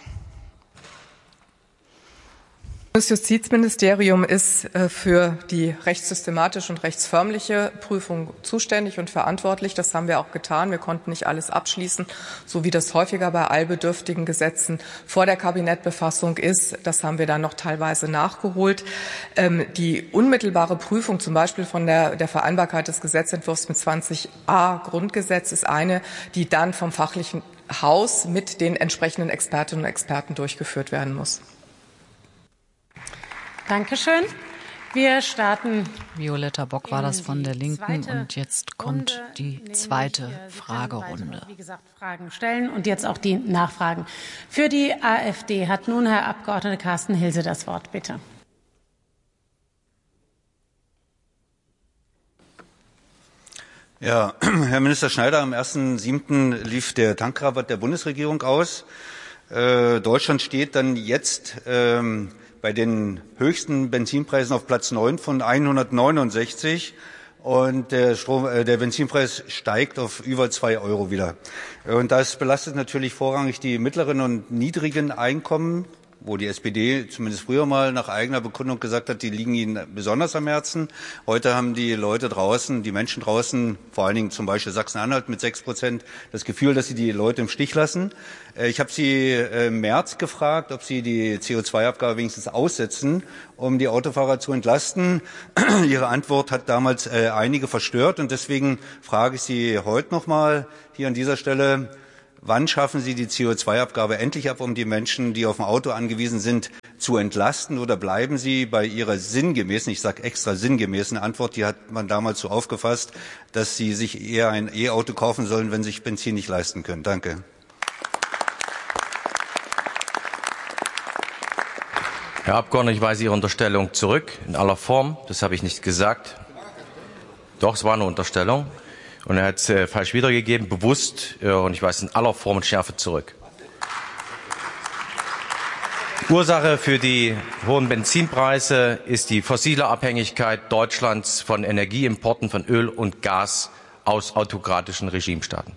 Das Justizministerium ist für die rechtssystematische und rechtsförmliche Prüfung zuständig und verantwortlich. Das haben wir auch getan. Wir konnten nicht alles abschließen, so wie das häufiger bei allbedürftigen Gesetzen vor der Kabinettbefassung ist. Das haben wir dann noch teilweise nachgeholt. Die unmittelbare Prüfung zum Beispiel von der, der Vereinbarkeit des Gesetzentwurfs mit zwanzig a Grundgesetz ist eine, die dann vom fachlichen Haus mit den entsprechenden Expertinnen und Experten durchgeführt werden muss. Dankeschön. Wir starten. Violetta Bock war das von der Linken und jetzt kommt die zweite Fragerunde. Wie gesagt, Fragen stellen und jetzt auch die Nachfragen. Für die AfD hat nun Herr Abgeordneter Carsten Hilse das Wort. Bitte. Ja, Herr Minister Schneider, am ersten siebten lief der Tankrabatt der Bundesregierung aus. Äh, Deutschland steht dann jetzt ähm, bei den höchsten Benzinpreisen auf Platz neun von hundertneunundsechzig. Und der, Strom, äh, der Benzinpreis steigt auf über zwei Euro wieder. Und das belastet natürlich vorrangig die mittleren und niedrigen Einkommen, wo die S P D zumindest früher mal nach eigener Bekundung gesagt hat, die liegen ihnen besonders am Herzen. Heute haben die Leute draußen, die Menschen draußen, vor allen Dingen zum Beispiel Sachsen-Anhalt mit sechs Prozent, das Gefühl, dass sie die Leute im Stich lassen. Ich habe Sie im März gefragt, ob Sie die C O zwei Abgabe wenigstens aussetzen, um die Autofahrer zu entlasten. Ihre Antwort hat damals einige verstört, und deswegen frage ich Sie heute noch mal hier an dieser Stelle: Wann schaffen Sie die C O zwei Abgabe endlich ab, um die Menschen, die auf ein Auto angewiesen sind, zu entlasten? Oder bleiben Sie bei Ihrer sinngemäßen, ich sage extra sinngemäßen Antwort, die hat man damals so aufgefasst, dass Sie sich eher ein E-Auto kaufen sollen, wenn Sie sich Benzin nicht leisten können? Danke. Herr Abgeordneter, ich weise Ihre Unterstellung zurück, in aller Form. Das habe ich nicht gesagt. Doch, es war eine Unterstellung. Und er hat es äh, falsch wiedergegeben, bewusst, äh, und ich weise in aller Form und Schärfe zurück. Ursache für die hohen Benzinpreise ist die fossile Abhängigkeit Deutschlands von Energieimporten von Öl und Gas aus autokratischen Regimestaaten.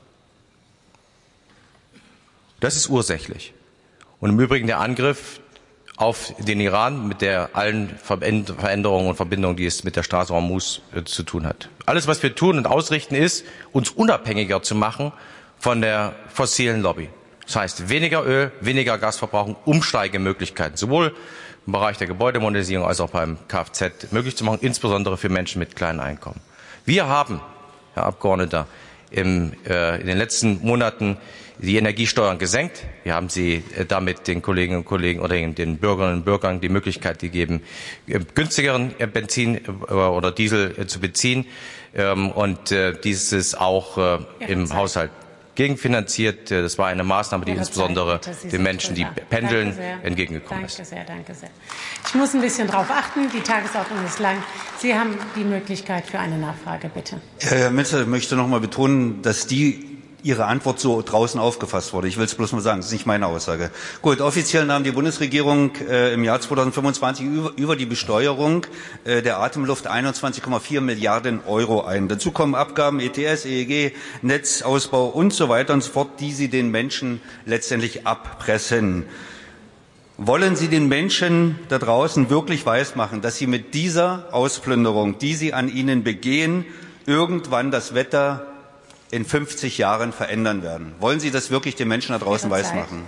Das ist ursächlich. Und im Übrigen der Angriff auf den Iran mit der allen Veränderungen und Verbindungen, die es mit der Straße Hormuz äh, zu tun hat. Alles, was wir tun und ausrichten, ist, uns unabhängiger zu machen von der fossilen Lobby. Das heißt, weniger Öl, weniger Gasverbrauch, Umsteigemöglichkeiten, sowohl im Bereich der Gebäudemodernisierung als auch beim Kfz möglich zu machen, insbesondere für Menschen mit kleinen Einkommen. Wir haben, Herr Abgeordneter, im, äh, in den letzten Monaten die Energiesteuern gesenkt. Wir haben sie äh, damit den Kolleginnen und Kollegen oder den Bürgerinnen und Bürgern die Möglichkeit gegeben, äh, günstigeren äh, Benzin äh, oder Diesel äh, zu beziehen. Ähm, und äh, dies ist auch äh, im Zeit. Haushalt gegenfinanziert. Das war eine Maßnahme, die Ihre insbesondere Zeit, den Menschen, die pendeln, entgegengekommen danke ist. Sehr, danke sehr. Ich muss ein bisschen darauf achten. Die Tagesordnung ist lang. Sie haben die Möglichkeit für eine Nachfrage, bitte. Herr Minister, ich möchte noch mal betonen, dass die Ihre Antwort so draußen aufgefasst wurde. Ich will es bloß mal sagen, das ist nicht meine Aussage. Gut, offiziell nahm die Bundesregierung äh, im Jahr zweitausendfünfundzwanzig über, über die Besteuerung äh, der Atemluft einundzwanzig Komma vier Milliarden Euro ein. Dazu kommen Abgaben, E T S, E E G, Netzausbau und so weiter und so fort, die Sie den Menschen letztendlich abpressen. Wollen Sie den Menschen da draußen wirklich weismachen, dass Sie mit dieser Ausplünderung, die Sie an ihnen begehen, irgendwann das Wetter in fünfzig Jahren verändern werden? Wollen Sie das wirklich den Menschen da draußen weismachen?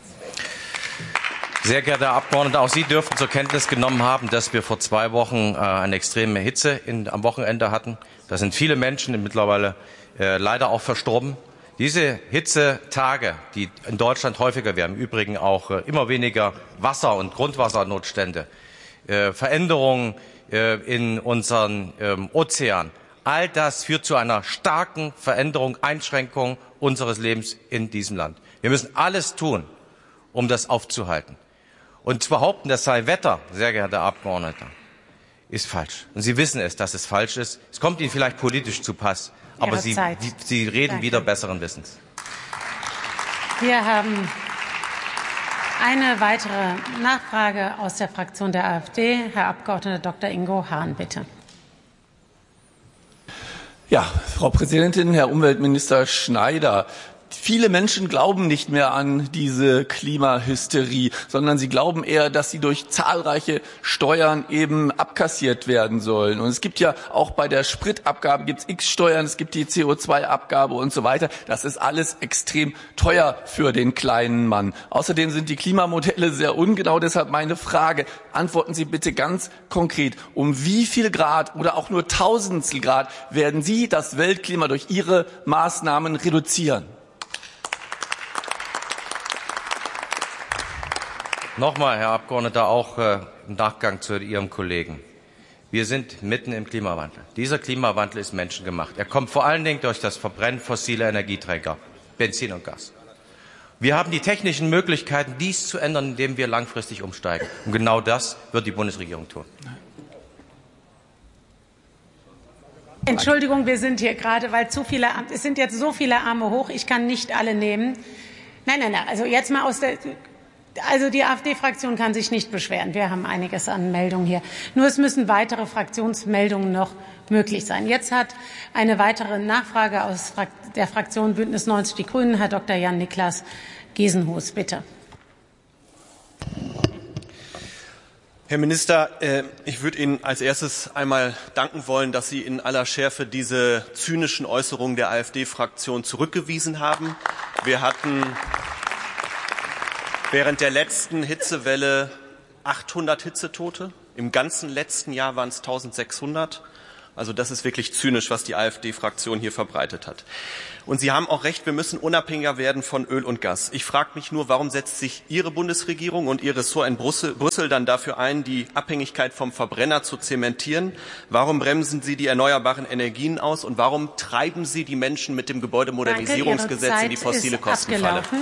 Sehr geehrter Herr Abgeordneter, auch Sie dürften zur Kenntnis genommen haben, dass wir vor zwei Wochen äh, eine extreme Hitze in, am Wochenende hatten. Da sind viele Menschen mittlerweile äh, leider auch verstorben. Diese Hitzetage, die in Deutschland häufiger werden, im Übrigen auch äh, immer weniger Wasser- und Grundwassernotstände, äh, Veränderungen äh, in unseren äh, Ozeanen, all das führt zu einer starken Veränderung, Einschränkung unseres Lebens in diesem Land. Wir müssen alles tun, um das aufzuhalten. Und zu behaupten, das sei Wetter, sehr geehrter Abgeordneter, ist falsch. Und Sie wissen es, dass es falsch ist. Es kommt Ihnen vielleicht politisch zu Pass, aber Sie, Sie reden Danke. wieder besseren Wissens. Wir haben eine weitere Nachfrage aus der Fraktion der AfD. Herr Abgeordneter Doktor Ingo Hahn, bitte. Ja, Frau Präsidentin, Herr Umweltminister Schneider. Viele Menschen glauben nicht mehr an diese Klimahysterie, sondern sie glauben eher, dass sie durch zahlreiche Steuern eben abkassiert werden sollen. Und es gibt ja auch bei der Spritabgabe gibt's X Steuern, es gibt die C O zwei Abgabe und so weiter. Das ist alles extrem teuer für den kleinen Mann. Außerdem sind die Klimamodelle sehr ungenau. Deshalb meine Frage: Antworten Sie bitte ganz konkret, um wie viel Grad oder auch nur Tausendstel Grad werden Sie das Weltklima durch Ihre Maßnahmen reduzieren? Nochmal, Herr Abgeordneter, auch äh, im Nachgang zu Ihrem Kollegen. Wir sind mitten im Klimawandel. Dieser Klimawandel ist menschengemacht. Er kommt vor allen Dingen durch das Verbrennen fossiler Energieträger, Benzin und Gas. Wir haben die technischen Möglichkeiten, dies zu ändern, indem wir langfristig umsteigen. Und genau das wird die Bundesregierung tun. Entschuldigung, wir sind hier gerade, weil zu viele, es sind jetzt so viele Arme hoch, ich kann nicht alle nehmen. Nein, nein, nein, also jetzt mal aus der, also die AfD-Fraktion kann sich nicht beschweren. Wir haben einiges an Meldungen hier. Nur es müssen weitere Fraktionsmeldungen noch möglich sein. Jetzt hat eine weitere Nachfrage aus der Fraktion Bündnis neunzig Die Grünen Herr Doktor Jan-Niklas Gesenhus, bitte. Herr Minister, ich würde Ihnen als erstes einmal danken wollen, dass Sie in aller Schärfe diese zynischen Äußerungen der AfD-Fraktion zurückgewiesen haben. Wir hatten während der letzten Hitzewelle achthundert Hitzetote. Im ganzen letzten Jahr waren es eintausendsechshundert. Also das ist wirklich zynisch, was die AfD-Fraktion hier verbreitet hat. Und Sie haben auch recht, wir müssen unabhängiger werden von Öl und Gas. Ich frage mich nur, warum setzt sich Ihre Bundesregierung und Ihr Ressort in Brüssel, Brüssel dann dafür ein, die Abhängigkeit vom Verbrenner zu zementieren? Warum bremsen Sie die erneuerbaren Energien aus? Und warum treiben Sie die Menschen mit dem Gebäudemodernisierungsgesetz Danke, in die fossile Kostenfalle? Abgelaufen.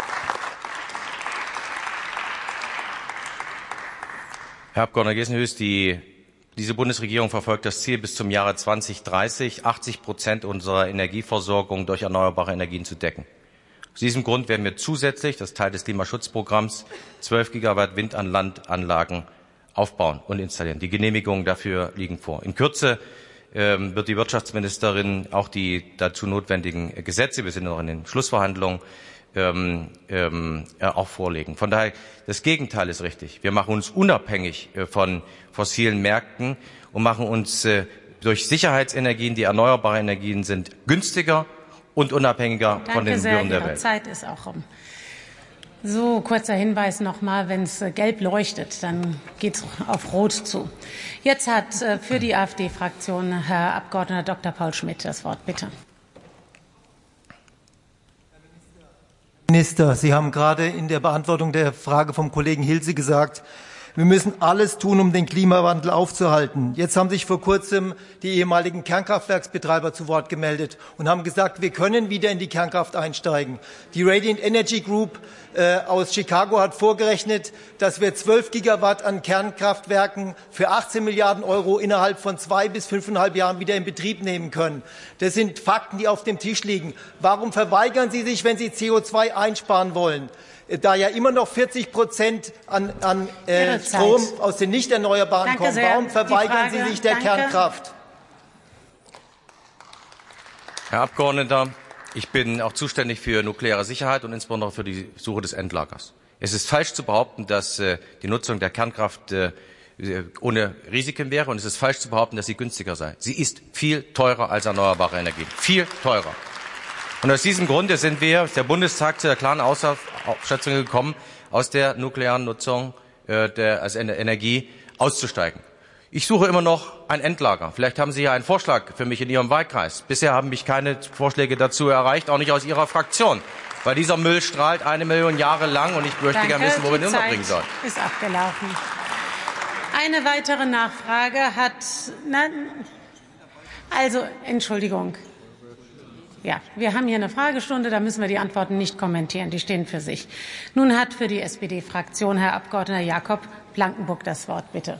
Herr Abgeordneter Gesenhus, die Diese Bundesregierung verfolgt das Ziel, bis zum Jahre zweitausenddreißig achtzig Prozent unserer Energieversorgung durch erneuerbare Energien zu decken. Aus diesem Grund werden wir zusätzlich, das ist Teil des Klimaschutzprogramms, zwölf Gigawatt Wind an Landanlagen aufbauen und installieren. Die Genehmigungen dafür liegen vor. In Kürze ähm, wird die Wirtschaftsministerin auch die dazu notwendigen Gesetze, wir sind noch in den Schlussverhandlungen, Ähm, ähm, äh, auch vorlegen. Von daher, das Gegenteil ist richtig. Wir machen uns unabhängig äh, von fossilen Märkten und machen uns äh, durch Sicherheitsenergien, die erneuerbare Energien sind, günstiger und unabhängiger Danke von den sehr, Wirren der Ihre Welt. Zeit ist auch um. So, kurzer Hinweis nochmal, wenn es gelb leuchtet, dann geht es auf Rot zu. Jetzt hat äh, für die AfD-Fraktion Herr Abgeordneter Doktor Paul Schmidt das Wort. Bitte. Minister, Sie haben gerade in der Beantwortung der Frage vom Kollegen Hilse gesagt, wir müssen alles tun, um den Klimawandel aufzuhalten. Jetzt haben sich vor kurzem die ehemaligen Kernkraftwerksbetreiber zu Wort gemeldet und haben gesagt, wir können wieder in die Kernkraft einsteigen. Die Radiant Energy Group äh, aus Chicago hat vorgerechnet, dass wir zwölf Gigawatt an Kernkraftwerken für achtzehn Milliarden Euro innerhalb von zwei bis fünfeinhalb Jahren wieder in Betrieb nehmen können. Das sind Fakten, die auf dem Tisch liegen. Warum verweigern Sie sich, wenn Sie C O zwei einsparen wollen? Da ja immer noch vierzig Prozent an, an äh, Strom aus den nicht erneuerbaren Danke kommen. sehr. Warum verweigern Frage, Sie sich der danke. Kernkraft? Herr Abgeordneter, ich bin auch zuständig für nukleare Sicherheit und insbesondere für die Suche des Endlagers. Es ist falsch zu behaupten, dass äh, die Nutzung der Kernkraft äh, ohne Risiken wäre, und es ist falsch zu behaupten, dass sie günstiger sei. Sie ist viel teurer als erneuerbare Energien. Viel teurer. Und aus diesem Grunde sind wir, der Bundestag, zu der klaren Aufschätzung gekommen, aus der nuklearen Nutzung äh, der, als Energie auszusteigen. Ich suche immer noch ein Endlager. Vielleicht haben Sie ja einen Vorschlag für mich in Ihrem Wahlkreis. Bisher haben mich keine Vorschläge dazu erreicht, auch nicht aus Ihrer Fraktion. Weil dieser Müll strahlt eine Million Jahre lang und ich möchte gerne wissen, wo wir ihn unterbringen sollen. Ist abgelaufen. Eine weitere Nachfrage hat, na, also, Entschuldigung. Ja, wir haben hier eine Fragestunde, da müssen wir die Antworten nicht kommentieren, die stehen für sich. Nun hat für die S P D-Fraktion Herr Abgeordneter Jakob Blankenburg das Wort, bitte.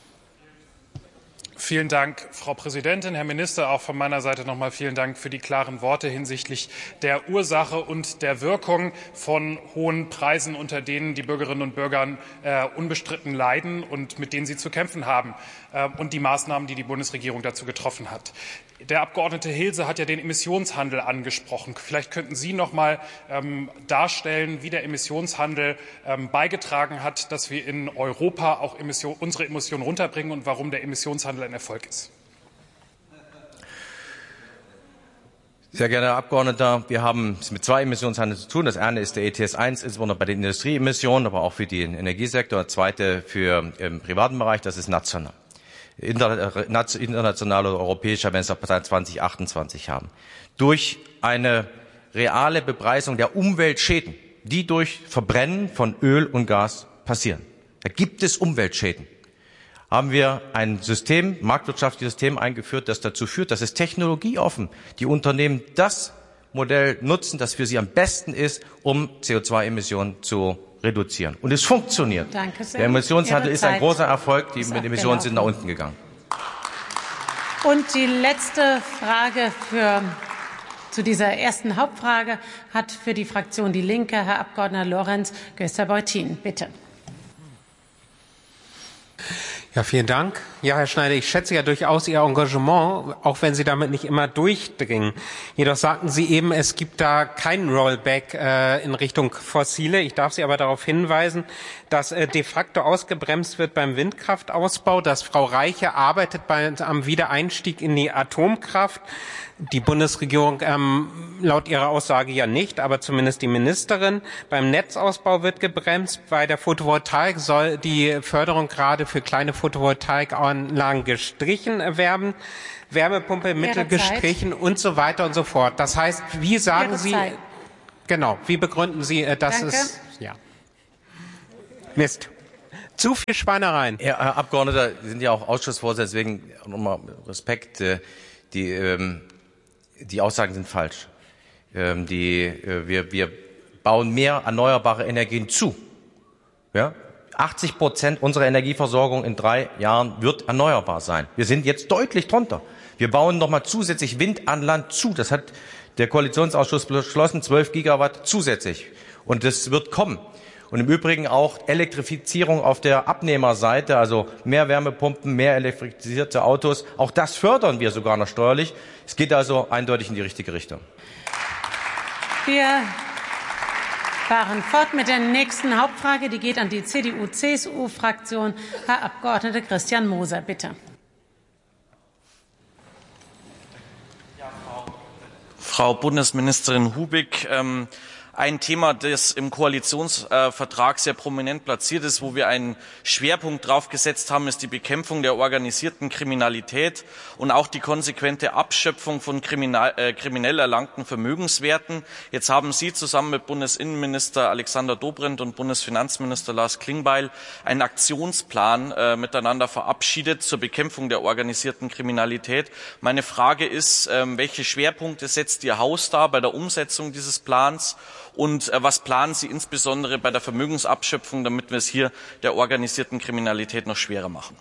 Vielen Dank, Frau Präsidentin. Herr Minister, auch von meiner Seite noch einmal vielen Dank für die klaren Worte hinsichtlich der Ursache und der Wirkung von hohen Preisen, unter denen die Bürgerinnen und Bürger äh, unbestritten leiden und mit denen sie zu kämpfen haben, äh, und die Maßnahmen, die die Bundesregierung dazu getroffen hat. Der Abgeordnete Hilse hat ja den Emissionshandel angesprochen. Vielleicht könnten Sie noch mal ähm, darstellen, wie der Emissionshandel ähm, beigetragen hat, dass wir in Europa auch Emission, unsere Emissionen runterbringen und warum der Emissionshandel ein Erfolg ist. Sehr geehrter Herr Abgeordneter, wir haben es mit zwei Emissionshandeln zu tun. Das eine ist der E T S eins, insbesondere bei den Industrieemissionen, aber auch für den Energiesektor. Das zweite für den privaten Bereich, das ist national. International oder europäischer, wenn es ab zwanzig achtundzwanzig haben. Durch eine reale Bepreisung der Umweltschäden, die durch Verbrennen von Öl und Gas passieren. Da gibt es Umweltschäden. Haben wir ein System, marktwirtschaftliches System eingeführt, das dazu führt, dass es technologieoffen die Unternehmen das Modell nutzen, das für sie am besten ist, um C O zwei Emissionen zu reduzieren. Und es funktioniert. Danke sehr. Der Emissionshandel Ihre ist ein Zeit großer Erfolg. Die ist Emissionen sind nach unten gegangen. Und die letzte Frage für, zu dieser ersten Hauptfrage hat für die Fraktion Die Linke Herr Abgeordneter Lorenz Göster-Beutin. Bitte. Ja, vielen Dank. Ja, Herr Schneider, ich schätze ja durchaus Ihr Engagement, auch wenn Sie damit nicht immer durchdringen. Jedoch sagten Sie eben, es gibt da keinen Rollback äh, in Richtung Fossile. Ich darf Sie aber darauf hinweisen, dass äh, de facto ausgebremst wird beim Windkraftausbau, dass Frau Reiche arbeitet bei, am Wiedereinstieg in die Atomkraft. Die Bundesregierung ähm, laut ihrer Aussage ja nicht, aber zumindest die Ministerin. Beim Netzausbau wird gebremst. Bei der Photovoltaik soll die Förderung gerade für kleine Photovoltaikanlagen gestrichen werden. Wärmepumpe Mittel gestrichen und so weiter und so fort. Das heißt, wie sagen Ihre Sie, Zeit. genau, wie begründen Sie, äh, dass Danke. es, ja, Mist. Zu viel Schweinereien. Ja, Herr Abgeordneter, Sie sind ja auch Ausschussvorsitzender, deswegen nochmal Respekt. Äh, die, ähm, Die Aussagen sind falsch. Ähm, die, äh, wir, wir bauen mehr erneuerbare Energien zu. Ja? achtzig Prozent unserer Energieversorgung in drei Jahren wird erneuerbar sein. Wir sind jetzt deutlich drunter. Wir bauen nochmal zusätzlich Wind an Land zu. Das hat der Koalitionsausschuss beschlossen, zwölf Gigawatt zusätzlich. Und das wird kommen. Und im Übrigen auch Elektrifizierung auf der Abnehmerseite, also mehr Wärmepumpen, mehr elektrifizierte Autos. Auch das fördern wir sogar noch steuerlich. Es geht also eindeutig in die richtige Richtung. Wir fahren fort mit der nächsten Hauptfrage. Die geht an die C D U C S U-Fraktion. Herr Abgeordneter Christian Moser, bitte. Frau Bundesministerin Hubig, ähm, ein Thema, das im Koalitionsvertrag sehr prominent platziert ist, wo wir einen Schwerpunkt drauf gesetzt haben, ist die Bekämpfung der organisierten Kriminalität und auch die konsequente Abschöpfung von kriminal, äh, kriminell erlangten Vermögenswerten. Jetzt haben Sie zusammen mit Bundesinnenminister Alexander Dobrindt und Bundesfinanzminister Lars Klingbeil einen Aktionsplan äh, miteinander verabschiedet zur Bekämpfung der organisierten Kriminalität. Meine Frage ist, äh, welche Schwerpunkte setzt Ihr Haus da bei der Umsetzung dieses Plans? Und äh, was planen Sie insbesondere bei der Vermögensabschöpfung, damit wir es hier der organisierten Kriminalität noch schwerer machen?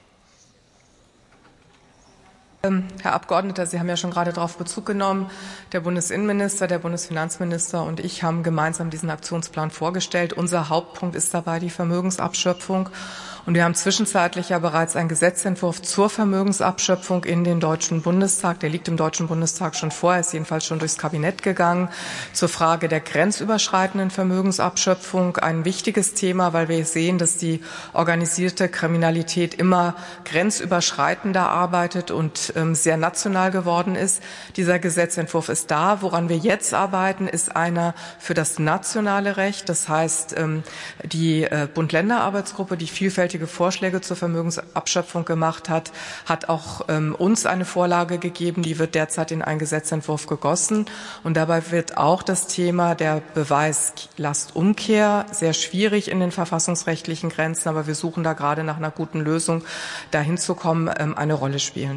Herr Abgeordneter, Sie haben ja schon gerade darauf Bezug genommen. Der Bundesinnenminister, der Bundesfinanzminister und ich haben gemeinsam diesen Aktionsplan vorgestellt. Unser Hauptpunkt ist dabei die Vermögensabschöpfung. Und wir haben zwischenzeitlich ja bereits einen Gesetzentwurf zur Vermögensabschöpfung in den Deutschen Bundestag. Der liegt im Deutschen Bundestag schon vor, ist jedenfalls schon durchs Kabinett gegangen. Zur Frage der grenzüberschreitenden Vermögensabschöpfung ein wichtiges Thema, weil wir sehen, dass die organisierte Kriminalität immer grenzüberschreitender arbeitet und ähm, sehr national geworden ist. Dieser Gesetzentwurf ist da. Woran wir jetzt arbeiten, ist einer für das nationale Recht. Das heißt, ähm, die äh, Bund-Länder-Arbeitsgruppe, die vielfältig Vorschläge zur Vermögensabschöpfung gemacht hat, hat auch ähm, uns eine Vorlage gegeben, die wird derzeit in einen Gesetzentwurf gegossen. Und dabei wird auch das Thema der Beweislastumkehr sehr schwierig in den verfassungsrechtlichen Grenzen, aber wir suchen da gerade nach einer guten Lösung, dahin zu kommen, ähm, eine Rolle spielen.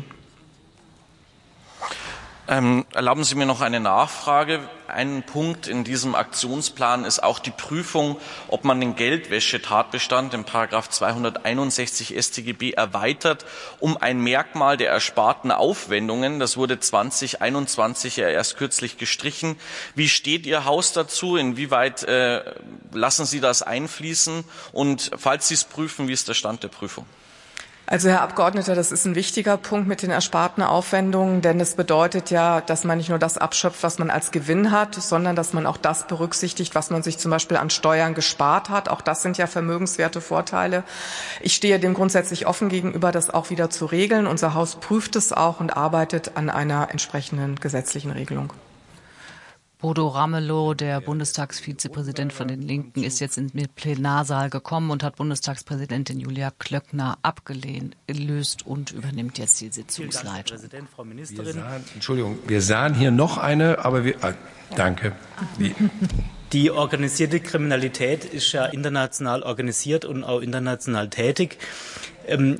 Ähm, erlauben Sie mir noch eine Nachfrage. Ein Punkt in diesem Aktionsplan ist auch die Prüfung, ob man den Geldwäschetatbestand in Paragraph zweihunderteinundsechzig S t G B erweitert um ein Merkmal der ersparten Aufwendungen. Das wurde zweitausendeinundzwanzig ja erst kürzlich gestrichen. Wie steht Ihr Haus dazu? Inwieweit äh, lassen Sie das einfließen? Und falls Sie es prüfen, wie ist der Stand der Prüfung? Also, Herr Abgeordneter, das ist ein wichtiger Punkt mit den ersparten Aufwendungen, denn es bedeutet ja, dass man nicht nur das abschöpft, was man als Gewinn hat, sondern dass man auch das berücksichtigt, was man sich zum Beispiel an Steuern gespart hat. Auch das sind ja vermögenswerte Vorteile. Ich stehe dem grundsätzlich offen gegenüber, das auch wieder zu regeln. Unser Haus prüft es auch und arbeitet an einer entsprechenden gesetzlichen Regelung. Bodo Ramelow, der Bundestagsvizepräsident von den Linken, ist jetzt in den Plenarsaal gekommen und hat Bundestagspräsidentin Julia Klöckner abgelöst und übernimmt jetzt die Sitzungsleitung. Herr Präsident, Frau Ministerin. Wir sahen, Entschuldigung, wir sahen hier noch eine, aber wir, ah, danke. Wie? Die organisierte Kriminalität ist ja international organisiert und auch international tätig. Ähm,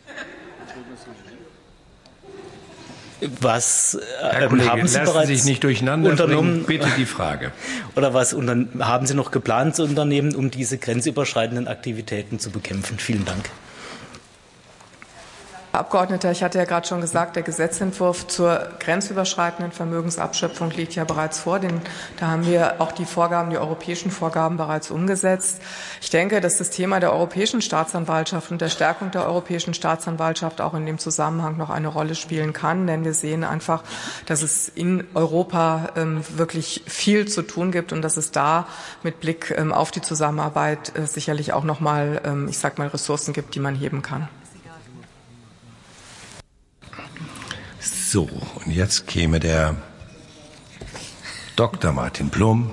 Was Herr Kollege, haben Sie lassen bereits Sie sich nicht durcheinander unternommen? Bringen, bitte die Frage. Oder was unter, haben Sie noch geplant zu unternehmen, um diese grenzüberschreitenden Aktivitäten zu bekämpfen? Vielen Dank. Herr Abgeordneter, ich hatte ja gerade schon gesagt, der Gesetzentwurf zur grenzüberschreitenden Vermögensabschöpfung liegt ja bereits vor. Den, da haben wir auch die Vorgaben, die europäischen Vorgaben bereits umgesetzt. Ich denke, dass das Thema der europäischen Staatsanwaltschaft und der Stärkung der europäischen Staatsanwaltschaft auch in dem Zusammenhang noch eine Rolle spielen kann. Denn wir sehen einfach, dass es in Europa ähm, wirklich viel zu tun gibt und dass es da mit Blick ähm, auf die Zusammenarbeit äh, sicherlich auch noch mal, ähm, ich sag mal, Ressourcen gibt, die man heben kann. So, und jetzt käme der Doktor Martin Blum.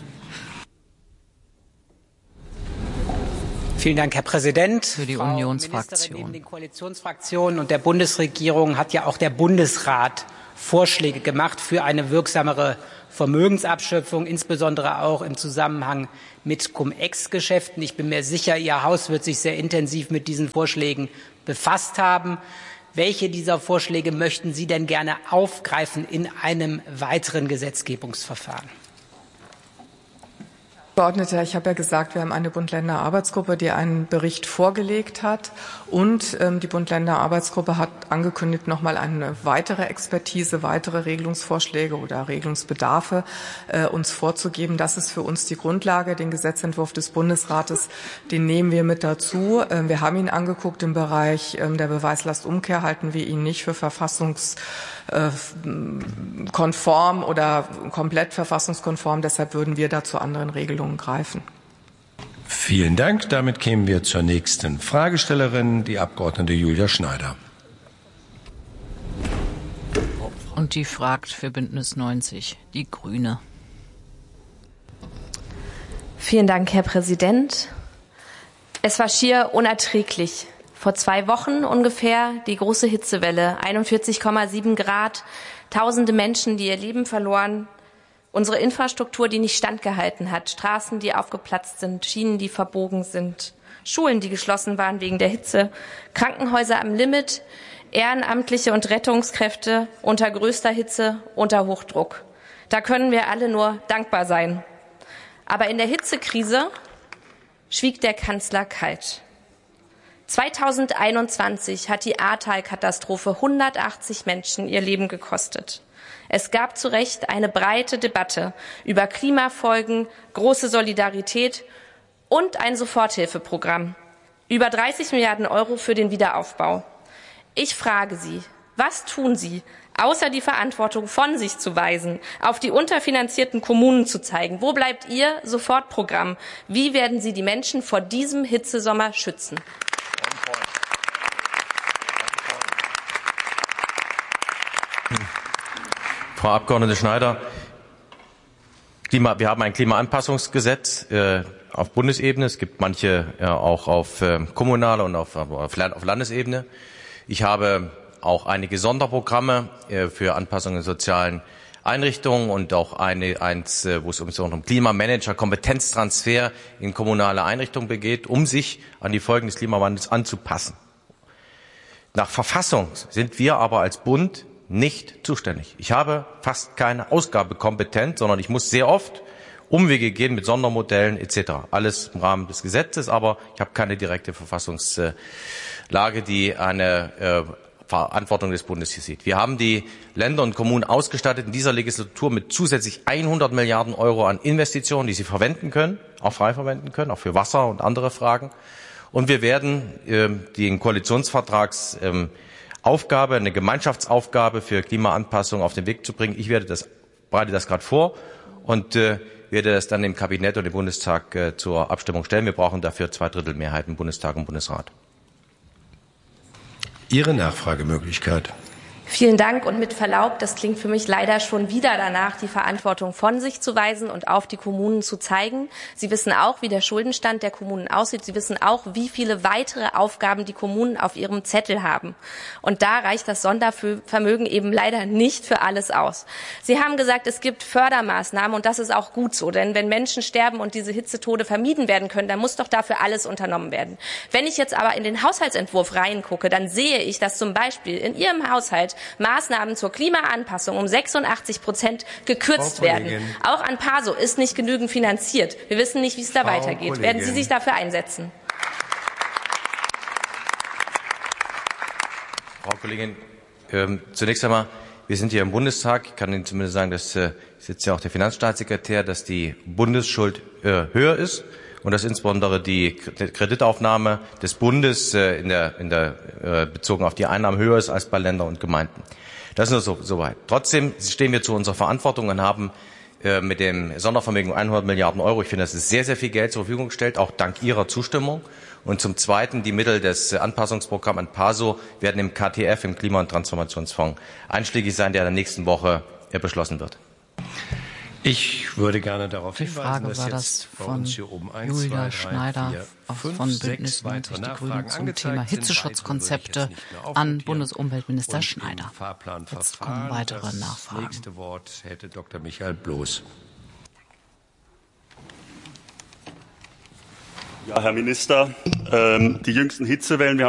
Vielen Dank, Herr Präsident. Für die Unionsfraktion. Neben den Koalitionsfraktionen und der Bundesregierung hat ja auch der Bundesrat Vorschläge gemacht für eine wirksamere Vermögensabschöpfung, insbesondere auch im Zusammenhang mit Cum-Ex-Geschäften. Ich bin mir sicher, Ihr Haus wird sich sehr intensiv mit diesen Vorschlägen befasst haben. Welche dieser Vorschläge möchten Sie denn gerne aufgreifen in einem weiteren Gesetzgebungsverfahren? Herr Abgeordneter, ich habe ja gesagt, wir haben eine Bund-Länder-Arbeitsgruppe, die einen Bericht vorgelegt hat. Und ähm, die Bund-Länder-Arbeitsgruppe hat angekündigt, noch mal eine weitere Expertise, weitere Regelungsvorschläge oder Regelungsbedarfe äh, uns vorzugeben. Das ist für uns die Grundlage. Den Gesetzentwurf des Bundesrates, den nehmen wir mit dazu. Ähm, wir haben ihn angeguckt im Bereich ähm, der Beweislastumkehr, halten wir ihn nicht für verfassungs konform oder komplett verfassungskonform. Deshalb würden wir da zu anderen Regelungen greifen. Vielen Dank. Damit kämen wir zur nächsten Fragestellerin, die Abgeordnete Julia Schneider. Und die fragt für Bündnis neunzig, die Grüne. Vielen Dank, Herr Präsident. Es war schier unerträglich. Vor zwei Wochen ungefähr die große Hitzewelle, einundvierzig Komma sieben Grad, tausende Menschen, die ihr Leben verloren, unsere Infrastruktur, die nicht standgehalten hat, Straßen, die aufgeplatzt sind, Schienen, die verbogen sind, Schulen, die geschlossen waren wegen der Hitze, Krankenhäuser am Limit, Ehrenamtliche und Rettungskräfte unter größter Hitze, unter Hochdruck. Da können wir alle nur dankbar sein. Aber in der Hitzekrise schwieg der Kanzler kalt. zweitausendeinundzwanzig hat die Ahrtal-Katastrophe hundertachtzig Menschen ihr Leben gekostet. Es gab zu Recht eine breite Debatte über Klimafolgen, große Solidarität und ein Soforthilfeprogramm. Über dreißig Milliarden Euro für den Wiederaufbau. Ich frage Sie, was tun Sie, außer die Verantwortung von sich zu weisen, auf die unterfinanzierten Kommunen zu zeigen? Wo bleibt Ihr Sofortprogramm? Wie werden Sie die Menschen vor diesem Hitzesommer schützen? Frau Abgeordnete Schneider, Klima, wir haben ein Klimaanpassungsgesetz äh, auf Bundesebene. Es gibt manche äh, auch auf äh, kommunaler und auf, auf, auf Landesebene. Ich habe auch einige Sonderprogramme äh, für Anpassungen in sozialen Einrichtungen und auch eine, eins, äh, wo es um, um Klimamanager, Kompetenztransfer in kommunale Einrichtungen geht, um sich an die Folgen des Klimawandels anzupassen. Nach Verfassung sind wir aber als Bund nicht zuständig. Ich habe fast keine Ausgabekompetenz, sondern ich muss sehr oft Umwege gehen mit Sondermodellen et cetera. Alles im Rahmen des Gesetzes, aber ich habe keine direkte Verfassungslage, die eine äh, Verantwortung des Bundes hier sieht. Wir haben die Länder und Kommunen ausgestattet in dieser Legislatur mit zusätzlich hundert Milliarden Euro an Investitionen, die sie verwenden können, auch frei verwenden können, auch für Wasser und andere Fragen. Und wir werden äh, den Koalitionsvertrags äh, Aufgabe, eine Gemeinschaftsaufgabe für Klimaanpassung auf den Weg zu bringen. Ich werde das, bereite das gerade vor und äh, werde das dann im Kabinett und im Bundestag äh, zur Abstimmung stellen. Wir brauchen dafür zwei Drittel Mehrheit im Bundestag und Bundesrat. Ihre Nachfragemöglichkeit. Vielen Dank und mit Verlaub, das klingt für mich leider schon wieder danach, die Verantwortung von sich zu weisen und auf die Kommunen zu zeigen. Sie wissen auch, wie der Schuldenstand der Kommunen aussieht. Sie wissen auch, wie viele weitere Aufgaben die Kommunen auf ihrem Zettel haben. Und da reicht das Sondervermögen eben leider nicht für alles aus. Sie haben gesagt, es gibt Fördermaßnahmen und das ist auch gut so. Denn wenn Menschen sterben und diese Hitzetode vermieden werden können, dann muss doch dafür alles unternommen werden. Wenn ich jetzt aber in den Haushaltsentwurf reingucke, dann sehe ich, dass zum Beispiel in Ihrem Haushalt Maßnahmen zur Klimaanpassung um sechsundachtzig Prozent gekürzt werden. Auch an PASO ist nicht genügend finanziert. Wir wissen nicht, wie es da Frau weitergeht. Kollegin. Werden Sie sich dafür einsetzen? Frau Kollegin, ähm, zunächst einmal, wir sind hier im Bundestag. Ich kann Ihnen zumindest sagen, dass äh, sitzt ja auch der Finanzstaatssekretär, dass die Bundesschuld äh, höher ist und dass insbesondere die Kreditaufnahme des Bundes äh, in der, in der, äh, bezogen auf die Einnahmen höher ist als bei Ländern und Gemeinden. Das ist nur so, soweit. Trotzdem stehen wir zu unserer Verantwortung und haben äh, mit dem Sondervermögen hundert Milliarden Euro, ich finde, das ist sehr, sehr viel Geld zur Verfügung gestellt, auch dank Ihrer Zustimmung. Und zum Zweiten, die Mittel des Anpassungsprogramms ANPASO werden im K T F, im Klima- und Transformationsfonds, einschlägig sein, der in der nächsten Woche beschlossen wird. Ich würde gerne darauf Die hinweisen, Frage dass war jetzt das bei von uns hier oben eins, Julia zwei, drei, Schneider vier, auch fünf, von sechs Bündnis weitere neunzig Die Grünen Nachfragen zum angezeigt Thema sind. Hitzeschutzkonzepte Weitere würde ich jetzt nicht mehr an aufnotieren. Bundesumweltminister Und Schneider. im Fahrplan Jetzt verfahren. kommen weitere Das Nachfragen. nächste Wort hätte Doktor Michael Bloß. Ja, Herr Minister, ähm, die jüngsten Hitzewellen, wir